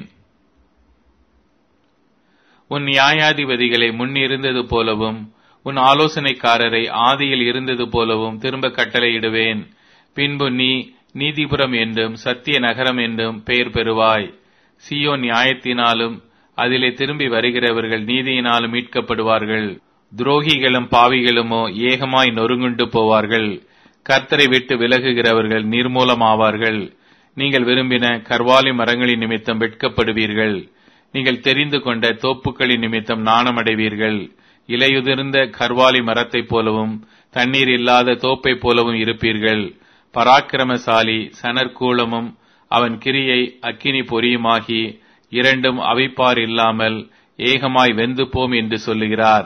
உன் நியாயாதிபதிகளை முன்னிருந்தது போலவும் உன் ஆலோசனைக்காரரை ஆதியில் இருந்தது போலவும் திரும்ப கட்டளையிடுவேன். பின்பு நீ நீதிபுரம் என்றும் சத்திய நகரம் என்றும் பெயர் பெறுவாய். சீயோன் நியாயத்தினாலும் அதிலே திரும்பி வருகிறவர்கள் நீதியினாலும் மீட்கப்படுவார்கள். துரோகிகளும் பாவிகளுமோ ஏகமாய் நொறுங்குண்டு போவார்கள். கர்த்தரை விட்டு விலகுகிறவர்கள் நிர்மூலமாவார்கள். நீங்கள் விரும்பின கர்வாலி மரங்களின் நிமித்தம் வெட்கப்படுவீர்கள். நீங்கள் தெரிந்து கொண்ட தோப்புக்களின் நிமித்தம் நாணமடைவீர்கள். இலையுதிர்ந்த கர்வாலி மரத்தைப் போலவும் தண்ணீர் இல்லாத தோப்பை போலவும் இருப்பீர்கள். பராக்கிரமசாலி சணற்கூலமும் அவன் கிரியை அக்கினி பொறியுமாகி இரண்டும் அவிப்பார் இல்லாமல் ஏகமாய் வெந்து போம் என்று சொல்லுகிறார்.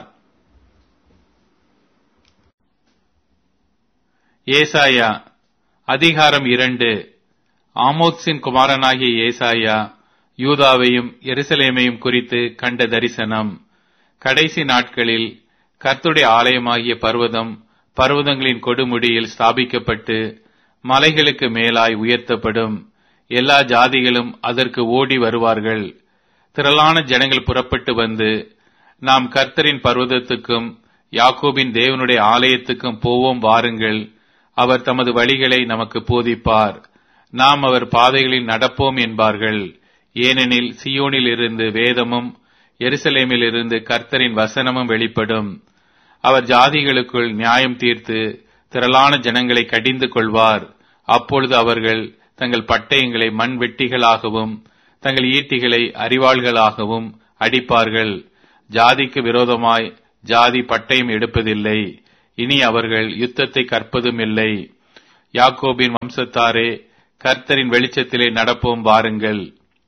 ஏசாயா அதிகாரம் இரண்டு. ஆமோத்சின் குமாரனாகிய ஏசாயா யூதாவையும் எருசலேமையும் குறித்து கண்ட தரிசனம். கடைசி நாட்களில் கர்த்தருடைய ஆலயமாகிய பர்வதம் பர்வதங்களின் கொடுமுடியில் ஸ்தாபிக்கப்பட்டு மலைகளுக்கு மேலாய் உயர்த்தப்படும். எல்லா ஜாதிகளும் அதற்கு ஓடி வருவார்கள். திரளான ஜனங்கள் புறப்பட்டு வந்து, நாம் கர்த்தரின் பர்வதத்துக்கும் யாக்கோபின் தேவனுடைய ஆலயத்துக்கும் போவோம் வாருங்கள். அவர் தமது வழிகளை நமக்கு போதிப்பார். நாம் அவர் பாதைகளில் நடப்போம் என்பார்கள். ஏனெனில் சீயோனில் இருந்து வேதமும் எருசலேமில் இருந்து கர்த்தரின் வசனமும் வெளிப்படும். அவர் ஜாதிகளுக்குள் நியாயம் தீர்த்து திரளான ஜனங்களை கடிந்து கொள்வார். அப்பொழுது அவர்கள் தங்கள் பட்டயங்களை மண் வெட்டிகளாகவும் தங்கள் ஈட்டிகளை அரிவாள்களாகவும் அடிப்பார்கள். ஜாதிக்கு விரோதமாய் ஜாதி பட்டயம் எடுப்பதில்லை. இனி அவர்கள் யுத்தத்தை கற்பதும் இல்லை. யாக்கோபின் வம்சத்தாரே, கர்த்தரின் வெளிச்சத்திலே நடப்போம் வாருங்கள்.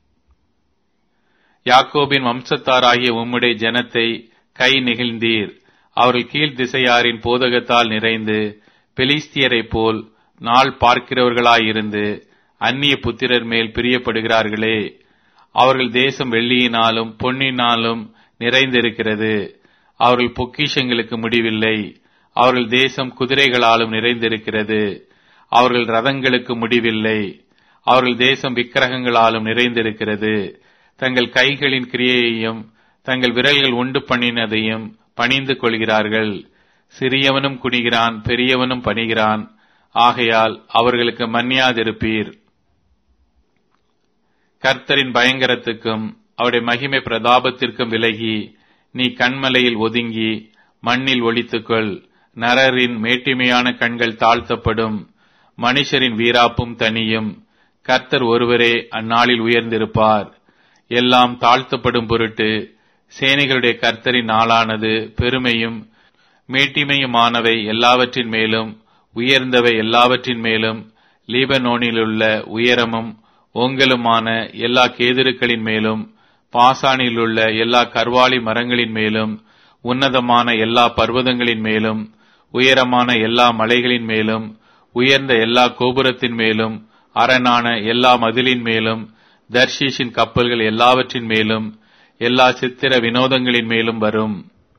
யாக்கோபின் வம்சத்தாராகிய உம்முடைய ஜனத்தை கை நெகிழ்ந்தீர். அவர்கள் கீழ் திசையாரின் போதகத்தால் நிறைந்து பெலிஸ்தியரைப் போல் நாள் பார்க்கிறவர்களாயிருந்து அந்நிய புத்திரர் மேல் பிரியப்படுகிறார்களே. அவர்கள் தேசம் வெள்ளியினாலும் பொன்னினாலும் நிறைந்திருக்கிறது. அவர்கள் பொக்கிஷங்களுக்கு முடிவில்லை. அவர்கள் தேசம் குதிரைகளாலும் நிறைந்திருக்கிறது. அவர்கள் ரதங்களுக்கு முடிவில்லை. அவர்கள் தேசம் விக்கிரகங்களாலும் நிறைந்திருக்கிறது. தங்கள் கைகளின் கிரியையையும் தங்கள் விரல்கள் உண்டு பண்ணினதையும் பணிந்து கொள்கிறார்கள். சிறியவனும் குனிகிறான், பெரியவனும் பணிகிறான். ஆகையால் அவர்களுக்கு மன்னியாதிருப்பீர். கர்த்தரின் பயங்கரத்துக்கும் அவருடைய மகிமை பிரதாபத்திற்கும் விலகி நீ கண்மலையில் ஒதுங்கி மண்ணில் ஒளித்துக்கொள். நரரின் மேட்டிமையான கண்கள் தாழ்த்தப்படும், மனுஷரின் வீராப்பும் தனியும். கர்த்தர் ஒருவரே அந்நாளில் உயர்ந்திருப்பார். எல்லாம் தாழ்த்தப்படும் பொருட்டு சேனைகளுடைய கர்த்தரின் நாளானது பெருமையும் மேட்டிமையுமானவை எல்லாவற்றின் மேலும் உயர்ந்தவை எல்லாவற்றின் மேலும் லீபனோனிலுள்ள உயரமும் ஓங்கலுமான எல்லா கேதுருக்களின் மேலும் பாசானிலுள்ள எல்லா கர்வாலி மரங்களின் மேலும் உன்னதமான எல்லா பர்வதங்களின் மேலும் உயரமான எல்லா மலைகளின் மேலும் உயர்ந்த எல்லா கோபுரத்தின் மேலும் அரணான எல்லா மதிலின் மேலும் தர்ஷீஷின் கப்பல்கள் எல்லாவற்றின் மேலும் எல்லா சித்திர வினோதங்களின் மேலும் வரும்.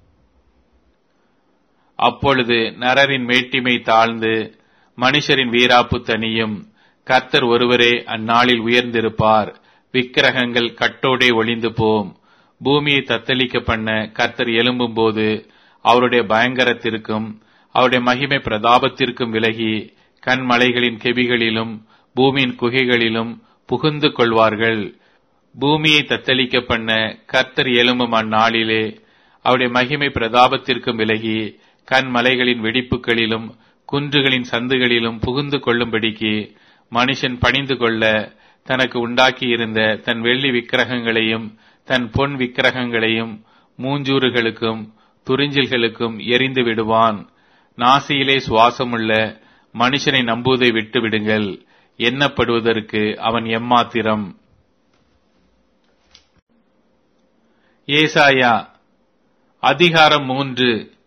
அப்பொழுது நரரின் மேட்டிமை தாழ்ந்து மனுஷரின் வீராப்பு தனியும். கர்த்தர் ஒருவரே அந்நாளில் உயர்ந்திருப்பார். விக்கிரகங்கள் கட்டோடே ஒளிந்து போம். பூமியை தத்தளிக்க பண்ண கர்த்தர் எழும்பும் போது அவருடைய பயங்கரத்திற்கும் அவருடைய மகிமை பிரதாபத்திற்கும் விலகி கண்மலைகளின் கெபிகளிலும் பூமியின் குகைகளிலும் புகுந்து கொள்வார்கள். பூமியை தத்தளிக்க பண்ண கர்த்தர் எழும்பும் அந்நாளிலே அவருடைய மகிமை பிரதாபத்திற்கும் விலகி கண்மலைகளின் வெடிப்புகளிலும் குன்றுகளின் சந்துகளிலும் புகுந்து கொள்ளும்படிக்கு மனுஷன் பணிந்து கொள்ள தனக்கு உண்டாக்கியிருந்த தன் வெள்ளி விக்கிரகங்களையும் தன் பொன் விக்கிரகங்களையும் மூஞ்சூறுகளுக்கும் துறிஞ்சில்களுக்கும் எரிந்து விடுவான். நாசியிலே சுவாசமுள்ள மனுஷனை நம்புவதை விட்டு விடுங்கள். எண்ணப்படுவதற்கு அவன் எம்மாத்திரம். ஏசாயா அதிகாரம் மூன்று.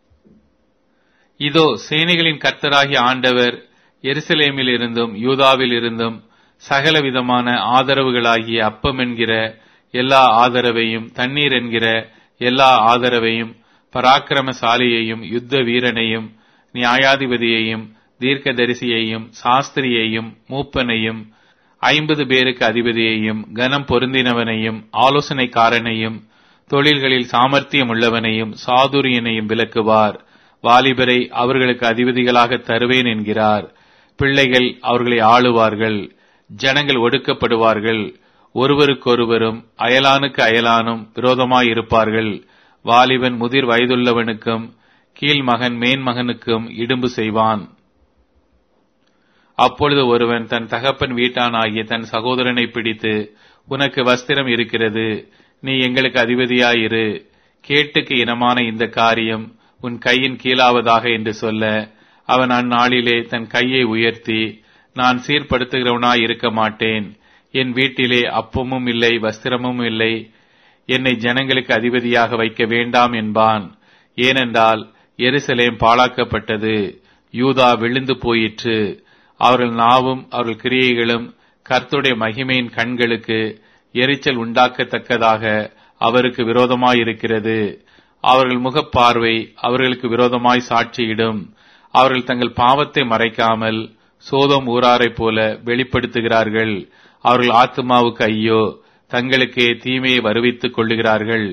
இதோ சேனைகளின் கர்த்தராகிய ஆண்டவர் எருசலேமில் இருந்தும் யூதாவில் இருந்தும் சகலவிதமான ஆதரவுகளாகிய அப்பம் என்கிற எல்லா ஆதரவையும் தண்ணீர் என்கிற எல்லா ஆதரவையும் பராக்கிரமசாலியையும் யுத்த வீரனையும் நியாயாதிபதியையும் தீர்க்கதரிசியையும் சாஸ்திரியையும் மூப்பனையும் ஐம்பது பேருக்கு அதிபதியையும் கனம் பொருந்தினவனையும் ஆலோசனைக்காரனையும் தொழில்களில் சாமர்த்தியம் உள்ளவனையும் சாதுரியனையும் விலக்குவார். வாலிபரை அவர்களுக்கு அதிபதிகளாக தருவேன் என்கிறார். பிள்ளைகள் அவர்களை ஆளுவார்கள். ஜனங்கள் ஒடுக்கப்படுவார்கள். ஒருவருக்கொருவரும் அயலானுக்கு அயலானும் விரோதமாயிருப்பார்கள். வாலிபன் முதிர் வயதுள்ளவனுக்கும் கீழ்மகன் மேன்மகனுக்கும் இடும்பு செய்வான். அப்பொழுது ஒருவன் தன் தகப்பன் வீட்டானாகிய தன் சகோதரனை பிடித்து, உனக்கு வஸ்திரம் இருக்கிறது, நீ எங்களுக்கு அதிபதியாயிரு, கேட்டுக்கு இனமான இந்த காரியம் உன் கையின் கீழாவதாக என்று சொல்ல, அவன் அந்நாளிலே தன் கையை உயர்த்தி, நான் சீர்படுத்துகிறவனாய் இருக்க மாட்டேன், என் வீட்டிலே அப்பமும் இல்லை வஸ்திரமும் இல்லை, என்னை ஜனங்களுக்கு அதிபதியாக வைக்க வேண்டாம் என்பான். ஏனென்றால் எருசலேம் பாழாக்கப்பட்டது, யூதா விழுந்து போயிற்று. அவர்கள் நாவும் அவர்கள் கிரியைகளும் கர்த்தருடைய மகிமையின் கண்களுக்கு எரிச்சல் உண்டாக்கத்தக்கதாக அவருக்கு விரோதமாயிருக்கிறது. அவர்கள் முகப்பார்வை அவர்களுக்கு விரோதமாய் சாட்சியிடும். அவர்கள் தங்கள் பாவத்தை மறைக்காமல் சோதோம் ஊராரைப் போல வெளிப்படுத்துகிறார்கள். அவர்கள் ஆத்துமாவுக்கு ஐயோ, தங்களுக்கே தீமையை வருவித்துக் கொள்ளுகிறார்கள்.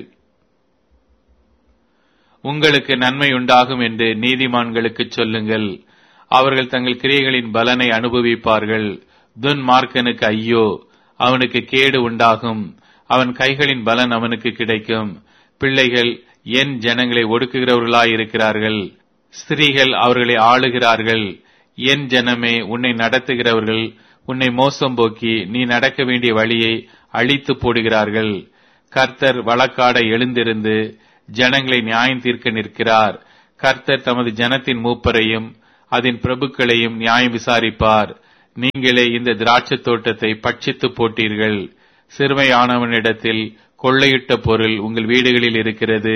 உங்களுக்கு நன்மை உண்டாகும் என்று நீதிமான்களுக்கு சொல்லுங்கள், அவர்கள் தங்கள் கிரியைகளின் பலனை அனுபவிப்பார்கள். துன்மார்க்கனுக்கு ஐயோ, அவனுக்கு கேடு உண்டாகும், அவன் கைகளின் பலன் அவனுக்கு கிடைக்கும். பிள்ளைகள் என் ஜனங்களை ஒடுக்குகிறவர்களாயிருக்கிறார்கள், ஸ்திரீகள் அவர்களை ஆளுகிறார்கள். என் ஜனமே, உன்னை நடத்துகிறவர்கள் உன்னை மோசம் போக்கி நீ நடக்க வேண்டிய வழியை அழித்து போடுகிறார்கள். கர்த்தர் வழக்காட எழுந்திருந்து ஜனங்களை நியாயம் தீர்க்க நிற்கிறார். கர்த்தர் தமது ஜனத்தின் மூப்பரையும் அதன் பிரபுக்களையும் நியாயம் விசாரிப்பார். நீங்களே இந்த திராட்சை தோட்டத்தை பட்சித்து போட்டீர்கள். சிறுமையானவனிடத்தில் கொள்ளையிட்ட பொருள் உங்கள் வீடுகளில் இருக்கிறது.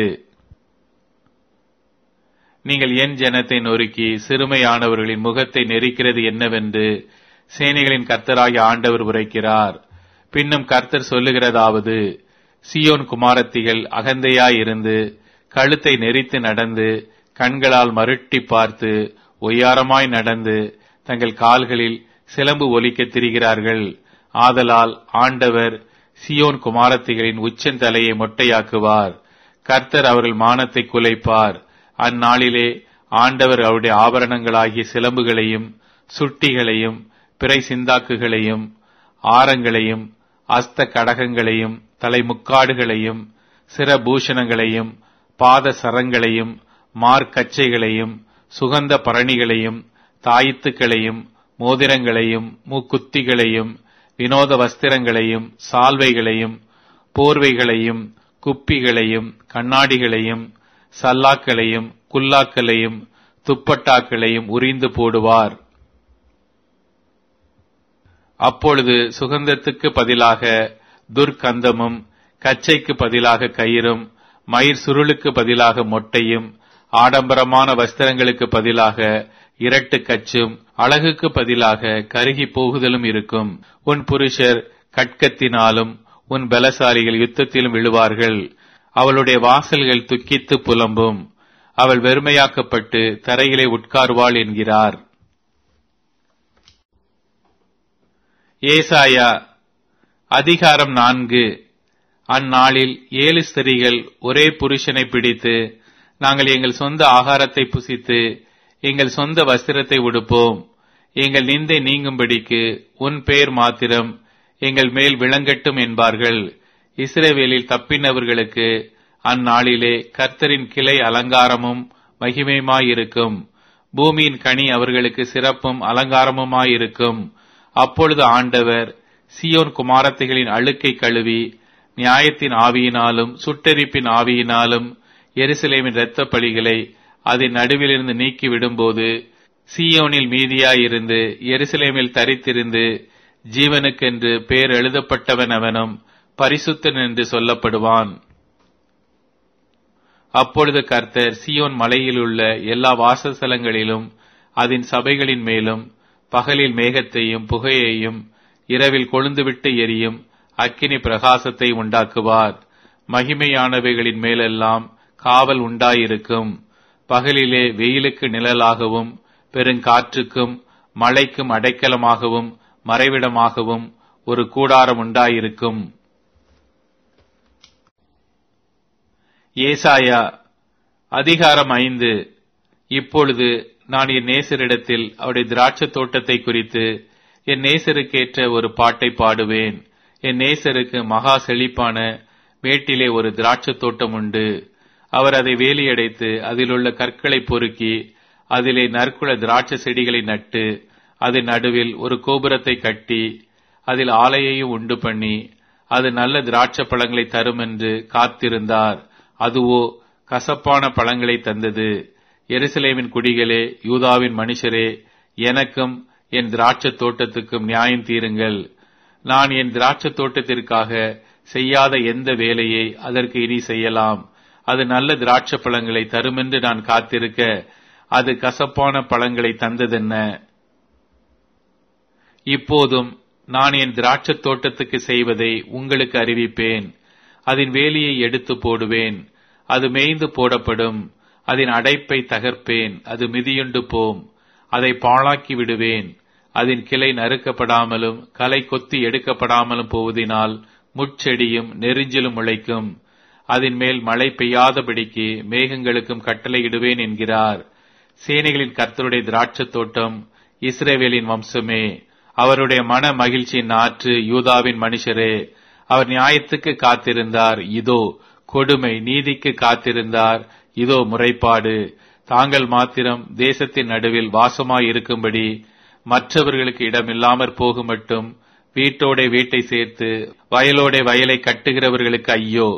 நீங்கள் என் ஜனத்தை நொறுக்கி சிறுமையானவர்களின் முகத்தை நெரிக்கிறது என்னவென்று சேனைகளின் கர்த்தராகிய ஆண்டவர் உரைக்கிறார். பின்னும் கர்த்தர் சொல்லுகிறதாவது, சீயோன் குமாரத்திகள் அகந்தையாயிருந்து கழுத்தை நெரித்து நடந்து கண்களால் மருட்டி பார்த்து ஒய்யாரமாய் நடந்து தங்கள் கால்களில் சிலம்பு ஒலிக்க திரிகிறார்கள். ஆதலால் ஆண்டவர் சீயோன் குமாரத்திகளின் உச்சந்தலையை மொட்டையாக்குவார். கர்த்தர் அவர்கள் மானத்தை குலைப்பார். அந்நாளிலே ஆண்டவர் அவருடைய ஆபரணங்களாகிய சிலம்புகளையும் சுட்டிகளையும் பிறை சிந்தாக்குகளையும் ஆரங்களையும் அஸ்த கடகங்களையும் தலைமுக்காடுகளையும் சிரபூஷணங்களையும் பாத சரங்களையும் மார்க்கச்சைகளையும் சுகந்த பரணிகளையும் தாயித்துக்களையும் மோதிரங்களையும் மூக்குத்திகளையும் வினோத வஸ்திரங்களையும் சால்வைகளையும் போர்வைகளையும் குப்பிகளையும் கண்ணாடிகளையும் சல்லாக்களையும் குல்லாக்களையும் துப்பட்டாக்களையும் உரிந்து போடுவார். அப்பொழுது சுகந்தத்துக்கு பதிலாக துர்க்கந்தமும் கச்சைக்கு பதிலாக கயிறும் மயிர் சுருளுக்கு பதிலாக மொட்டையும் ஆடம்பரமான வஸ்திரங்களுக்கு பதிலாக இரட்டு கச்சும் அழகுக்கு பதிலாக கருகி போகுதலும் இருக்கும். உன் புருஷர் கட்கத்தினாலும் உன் பலசாலிகள் யுத்தத்திலும் விழுவார்கள். அவளுடைய வாசல்கள் துக்கித்து புலம்பும். அவள் வெறுமையாக்கப்பட்டு தரையிலே உட்கார்வாள் என்கிறார். ஏசாயா அதிகாரம் நான்கு. அந்நாளில் ஏழு ஸ்திரீகள் ஒரே புருஷனை பிடித்து, நாங்கள் எங்கள் சொந்த ஆகாரத்தை புசித்து எங்கள் சொந்த வஸ்திரத்தை உடுப்போம். எங்கள் நிந்தை நீங்கும்படிக்கு உன் பெயர் மாத்திரம் எங்கள் மேல் விளங்கட்டும் என்பார்கள். இஸ்ரவேலில் தப்பினவர்களுக்கு அந்நாளிலே கர்த்தரின் கிளை அலங்காரமும் மகிமையுமாயிருக்கும். பூமியின் கனி அவர்களுக்கு சிறப்பும் அலங்காரமுமாயிருக்கும். அப்பொழுது ஆண்டவர் சீயோன் குமாரத்திகளின் அழுக்கை கழுவி நியாயத்தின் ஆவியினாலும் சுட்டெரிப்பின் ஆவியினாலும் எருசலேமின் இரத்த பலிகளை அதன் நடுவிலிருந்து நீக்கி விடும்போது, சீயோனில் மீதியாயிருந்து எருசலேமில் தரித்திருந்து ஜீவனுக்கென்று பேர் எழுதப்பட்டவன் அவனும் பரிசுத்தன் என்று சொல்லப்படுவான். அப்பொழுது கர்த்தர் சீயோன் மலையில் உள்ள எல்லா வாசஸ்தலங்களிலும் அதன் சபைகளின் மேலும் பகலில் மேகத்தையும் புகையையும் இரவில் கொழுந்துவிட்டு எரியும் அக்கினி பிரகாசத்தை உண்டாக்குவார். மகிமையானவைகளின் மேலெல்லாம் காவல் உண்டாயிருக்கும். பகலிலே வெயிலுக்கு நிழலாகவும் பெருங்காற்றுக்கும் மழைக்கும் அடைக்கலமாகவும் மறைவிடமாகவும் ஒரு கூடாரம் உண்டாயிருக்கும். ஏசாயா அதிகாரம் ஐந்து. இப்பொழுது நான் என் நேசரிடத்தில் அவருடைய திராட்சை தோட்டத்தை குறித்து என் நேசருக்கேற்ற ஒரு பாட்டை பாடுவேன். என் நேசருக்கு மகா செழிப்பான மேட்டிலே ஒரு திராட்சை தோட்டம் உண்டு. அவர் அதை வேலியடைத்து அதிலுள்ள கற்களை பொறுக்கி அதிலே நற்குல திராட்சை செடிகளை நட்டு அதன் நடுவில் ஒரு கோபுரத்தை கட்டி அதில் ஆலையையும் உண்டு பண்ணி அது நல்ல திராட்சை பழங்களை தரும் என்று காத்திருந்தார். அதுவோ கசப்பான பழங்களை தந்தது. எருசலேமின் குடிகளே, யூதாவின் மனுஷரே, எனக்கும் என் திராட்சை தோட்டத்துக்கும் நியாயம் தீருங்கள். நான் என் திராட்சை தோட்டத்திற்காக செய்யாத எந்த வேலையை அதற்கு இனி செய்யலாம்? அது நல்ல திராட்சை பழங்களை தருமென்று நான் காத்திருக்க அது கசப்பான பழங்களை தந்ததென்ன? இப்போதும் நான் என் திராட்சை தோட்டத்துக்கு செய்வதை உங்களுக்கு அறிவிப்பேன். அதன் வேலியை எடுத்து போடுவேன், அது மேய்ந்து போடப்படும். அதன் அடைப்பை தகர்ப்பேன், அது மிதியுண்டு போம். அதை பாழாக்கி விடுவேன். அதன் கிளை நறுக்கப்படாமலும் களை கொத்தி எடுக்கப்படாமலும் போவதினால் முட்செடியும் நெரிஞ்சிலும் முளைக்கும். அதன் மேல் மழை பெய்யாதபடிக்கு மேகங்களுக்கும் கட்டளையிடுவேன் என்கிறார். சேனைகளின் கர்த்தருடைய திராட்சை தோட்டம் இஸ்ரவேலின் வம்சமே, அவருடைய மன மகிழ்ச்சியின் நாற்று யூதாவின் மனுஷரே. அவர் நியாயத்துக்கு காத்திருந்தார், இதோ கொடுமை; நீதிக்கு காத்திருந்தார், இதோ முறைப்பாடு. தாங்கள் மாத்திரம் தேசத்தின் நடுவில் வாசமாயிருக்கும்படி மற்றவர்களுக்கு இடமில்லாமற் போகும் மட்டும் வீட்டோட வீட்டை சேர்த்து வயலோட வயலை கட்டுகிறவர்களுக்கு ஐயோ.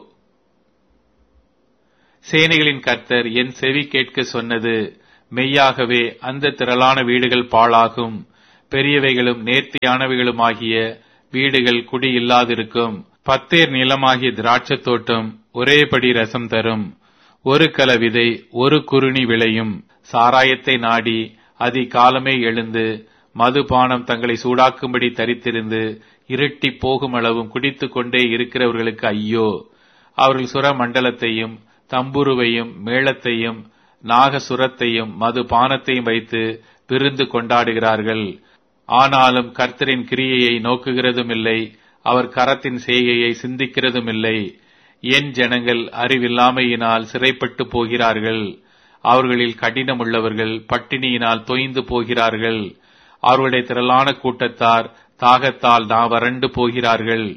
சேனைகளின் கர்த்தர் என் செவி கேட்க சொன்னது மெய்யாகவே அந்த திரளான வீடுகள் பாழாகும், பெரியவைகளும் நேர்த்தியானவைகளுமாகிய வீடுகள் குடி இல்லாதிருக்கும். பத்தேர் நிலமாகிய திராட்சத் தோட்டம் ஒரேபடி ரசம் தரும், ஒரு கல விதை ஒரு குறுணி விளையும். சாராயத்தை நாடி அதி காலமே எழுந்து மதுபானம் தங்களை சூடாக்கும்படி தரித்திருந்து இருட்டி போகும் அளவும் குடித்துக் கொண்டே இருக்கிறவர்களுக்கு ஐயோ. அவர்கள் சுர மண்டலத்தையும் தம்புருவையும் மேளத்தையும் நாகசுரத்தையும் மதுபானத்தையும் வைத்து விருந்து கொண்டாடுகிறார்கள். ஆனாலும் கர்த்தரின் கிரியையை நோக்குகிறதும் இல்லை, அவர் கரத்தின் செய்கையை சிந்திக்கிறதும் இல்லை. என் ஜனங்கள் அறிவில்லாமையினால் சிறைப்பட்டு போகிறார்கள், அவர்களில் கடினம் உள்ளவர்கள் பட்டினியினால் தொய்ந்து போகிறார்கள். அவர்களுடைய திரளான கூட்டத்தார் தாகத்தால் நான் வறண்டு போகிறார்கள்.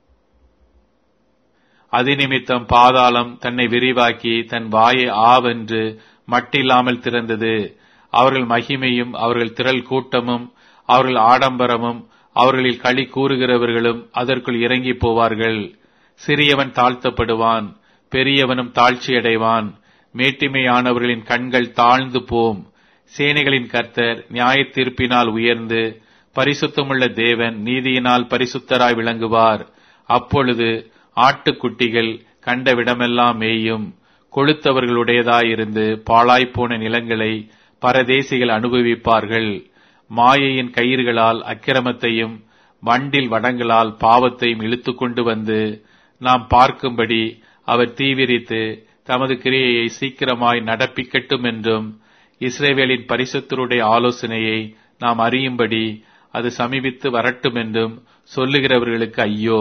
அதிநிமித்தம் பாதாளம் தன்னை விரிவாக்கி தன் வாயை ஆவென்று மட்டில்லாமல் திறந்தது. அவர்கள் மகிமையும் அவர்கள் திரள் கூட்டமும் அவர்கள் ஆடம்பரமும் அவர்களில் களி கூறுகிறவர்களும் அதற்குள் இறங்கி போவார்கள். சிறியவன் தாழ்த்தப்படுவான், பெரியவனும் தாழ்ச்சியடைவான். மேட்டிமையானவர்களின் கண்கள் தாழ்ந்து போம். சேனைகளின் கர்த்தர் நியாய தீர்ப்பினால் உயர்ந்து பரிசுத்தமுள்ள தேவன் நீதியினால் பரிசுத்தராய் விளங்குவார். அப்பொழுது ஆட்டுக்குட்டிகள் கண்டவிடமெல்லாம் மேயும். கொழுத்தவர்களுடையதாயிருந்து பாழாய்ப்போன நிலங்களை பரதேசிகள் அனுபவிப்பார்கள். மாயையின் கயிறுகளால் அக்கிரமத்தையும் வண்டில் வடங்களால் பாவத்தையும் இழுத்து கொண்டு வந்து நாம் பார்க்கும்படி அவர் தீவிரித்து தமது கிரியையை சீக்கிரமாய் நடப்பிக்கட்டும் என்றும் இஸ்ரவேலின் பரிசுத்தருடைய ஆலோசனையை நாம் அறியும்படி அது சமீபித்து வரட்டும் என்றும் சொல்லுகிறவர்களுக்கு ஐயோ.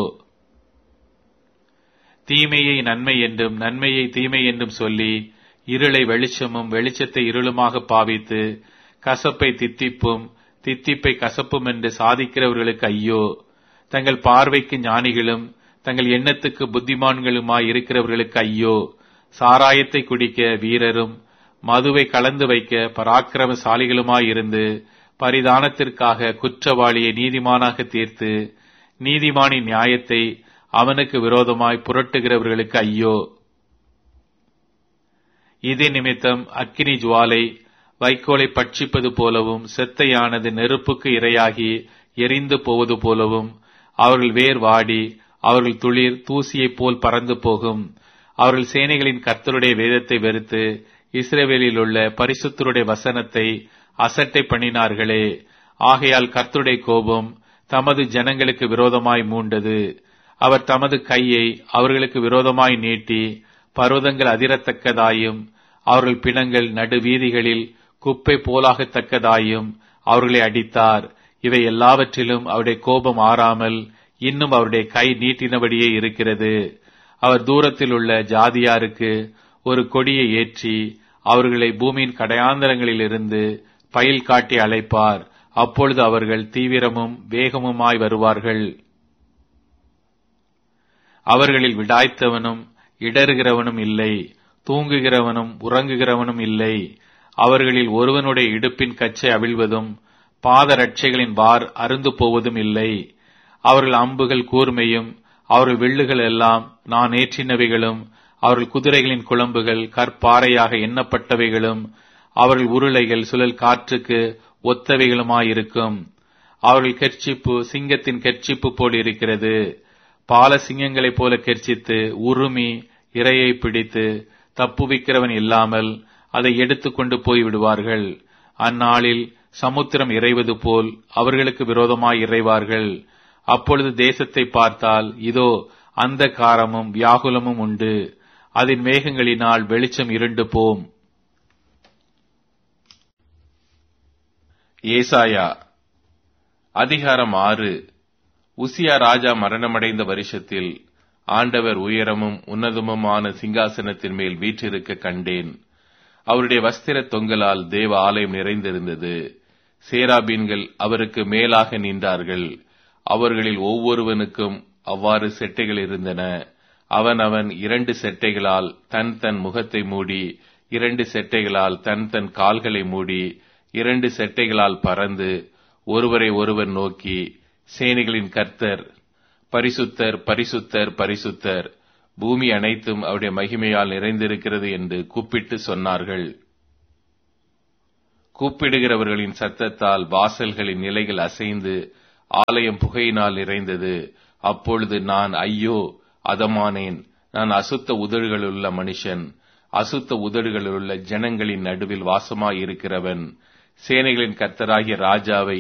தீமையை நன்மை என்றும் நன்மையை தீமை என்றும் சொல்லி இருளை வெளிச்சமும் வெளிச்சத்தை இருளுமாக பாவித்து கசப்பை தித்திப்பும் தித்திப்பை கசப்பும் என்று சாதிக்கிறவர்களுக்கு ஐயோ. தங்கள் பார்வைக்கு ஞானிகளும் தங்கள் எண்ணத்துக்கு புத்திமான்களுமாய் இருக்கிறவர்களுக்கு ஐயோ. சாராயத்தை குடிக்க வீரரும் மதுவை கலந்து வைக்க பராக்கிரமசாலிகளுமாயிருந்து பரிதானத்திற்காக குற்றவாளியை நீதிமானாக தீர்த்து நீதிமானின் நியாயத்தை அவனுக்கு விரோதமாய் புரட்டுகிறவர்களுக்கு ஐயோ. இதே நிமித்தம் அக்கினி ஜுவாலை வைக்கோலை பட்சிப்பது போலவும் செத்தையானது நெருப்புக்கு இரையாகி எரிந்து போவது போலவும் அவர்கள் வேர் வாடி அவர்கள் துளிர் தூசியைப் போல் பறந்து போகும். அவர்கள் சேனைகளின் கர்த்தருடைய வேதத்தை வெறுத்து இஸ்ரவேலில் உள்ள பரிசுத்தருடைய வசனத்தை அசட்டை பண்ணினார்களே. ஆகையால் கர்த்தருடைய கோபம் தமது ஜனங்களுக்கு விரோதமாய் மூண்டது. அவர் தமது கையை அவர்களுக்கு விரோதமாய் நீட்டி பர்வதங்கள் அதிரத்தக்கதாயும் அவர்கள் பிணங்கள் நடு வீதிகளில் குப்பை போலாகத்தக்கதாயும் அவர்களை அடித்தார். இவை எல்லாவற்றிலும் அவருடைய கோபம் ஆறாமல் இன்னும் அவருடைய கை நீட்டினபடியே இருக்கிறது. அவர் தூரத்தில் உள்ள ஜாதியாருக்கு ஒரு கொடியை ஏற்றி அவர்களை பூமியின் கடையாந்தரங்களிலிருந்து பயில் காட்டி அழைப்பார். அப்பொழுது அவர்கள் தீவிரமும் வேகமுமாய் வருவார்கள். அவர்களில் விடாய்த்தவனும் இடறுகிறவனும் இல்லை, தூங்குகிறவனும் உறங்குகிறவனும் இல்லை. அவர்களில் ஒருவனுடைய இடுப்பின் கச்சை அவிழ்வதும் பாதரட்சைகளின் வார் அருந்து போவதும் இல்லை. அவர்கள் அம்புகள் கூர்மையும் அவர்கள் வில்லுகள் எல்லாம் நான் ஏற்றினவைகளும் அவர்கள் குதிரைகளின் குளம்புகள் கற்பாறையாக எண்ணப்பட்டவைகளும் அவர்கள் உருளைகள் சுழல் காற்றுக்கு ஒத்தவைகளுமாயிருக்கும். அவர்கள் கெர்ச்சிப்பு சிங்கத்தின் கெர்ச்சிப்பு போல் இருக்கிறது. பால சிங்கங்களைப் போல கெர்ச்சித்து உருமி இரையை பிடித்து தப்புவிக்கிறவன் இல்லாமல் அதை எடுத்துக்கொண்டு போய் விடுவார்கள். அந்நாளில் சமுத்திரம் இறைவது போல் அவர்களுக்கு விரோதமாய் இறைவார்கள். அப்பொழுது தேசத்தை பார்த்தால் இதோ அந்த காரமும் வியாகுலமும் உண்டு. அதன் மேகங்களினால் வெளிச்சம் இருண்டு போம். ஏசாயா அதிகாரம் ஆறு. உசியா ராஜா மரணமடைந்த வருஷத்தில் ஆண்டவர் உயரமும் உன்னதமுமான சிங்காசனத்தின் மேல் வீற்றிருக்க கண்டேன். அவருடைய வஸ்திர தொங்கலால் தேவ ஆலயம் நிறைந்திருந்தது. சேராபீன்கள் அவருக்கு மேலாக நின்றார்கள். அவர்களில் ஒவ்வொருவனுக்கும் அவ்வாறு செட்டைகள் இருந்தன. அவன் அவன் இரண்டு செட்டைகளால் தன் தன் முகத்தை மூடி, இரண்டு செட்டைகளால் தன் தன் கால்களை மூடி, இரண்டு செட்டைகளால் பறந்து ஒருவரை ஒருவர் நோக்கி, சேனைகளின் கர்த்தர் பரிசுத்தர், பரிசுத்தர், பரிசுத்தர், பூமி அனைத்தும் அவருடைய மகிமையால் நிறைந்திருக்கிறது என்று கூப்பிட்டு சொன்னார்கள். கூப்பிடுகிறவர்களின் சத்தத்தால் வாசல்களின் நிலைகள் அசைந்து ஆலயம் புகையினால் நிறைந்தது. அப்பொழுது நான், ஐயோ அதமானேன், நான் அசுத்த உதடுகளுள்ள மனுஷன், அசுத்த உதடுகளுள்ள ஜனங்களின் நடுவில் வாசமாயிருக்கிறவன், சேனைகளின் கர்த்தராகிய ராஜாவை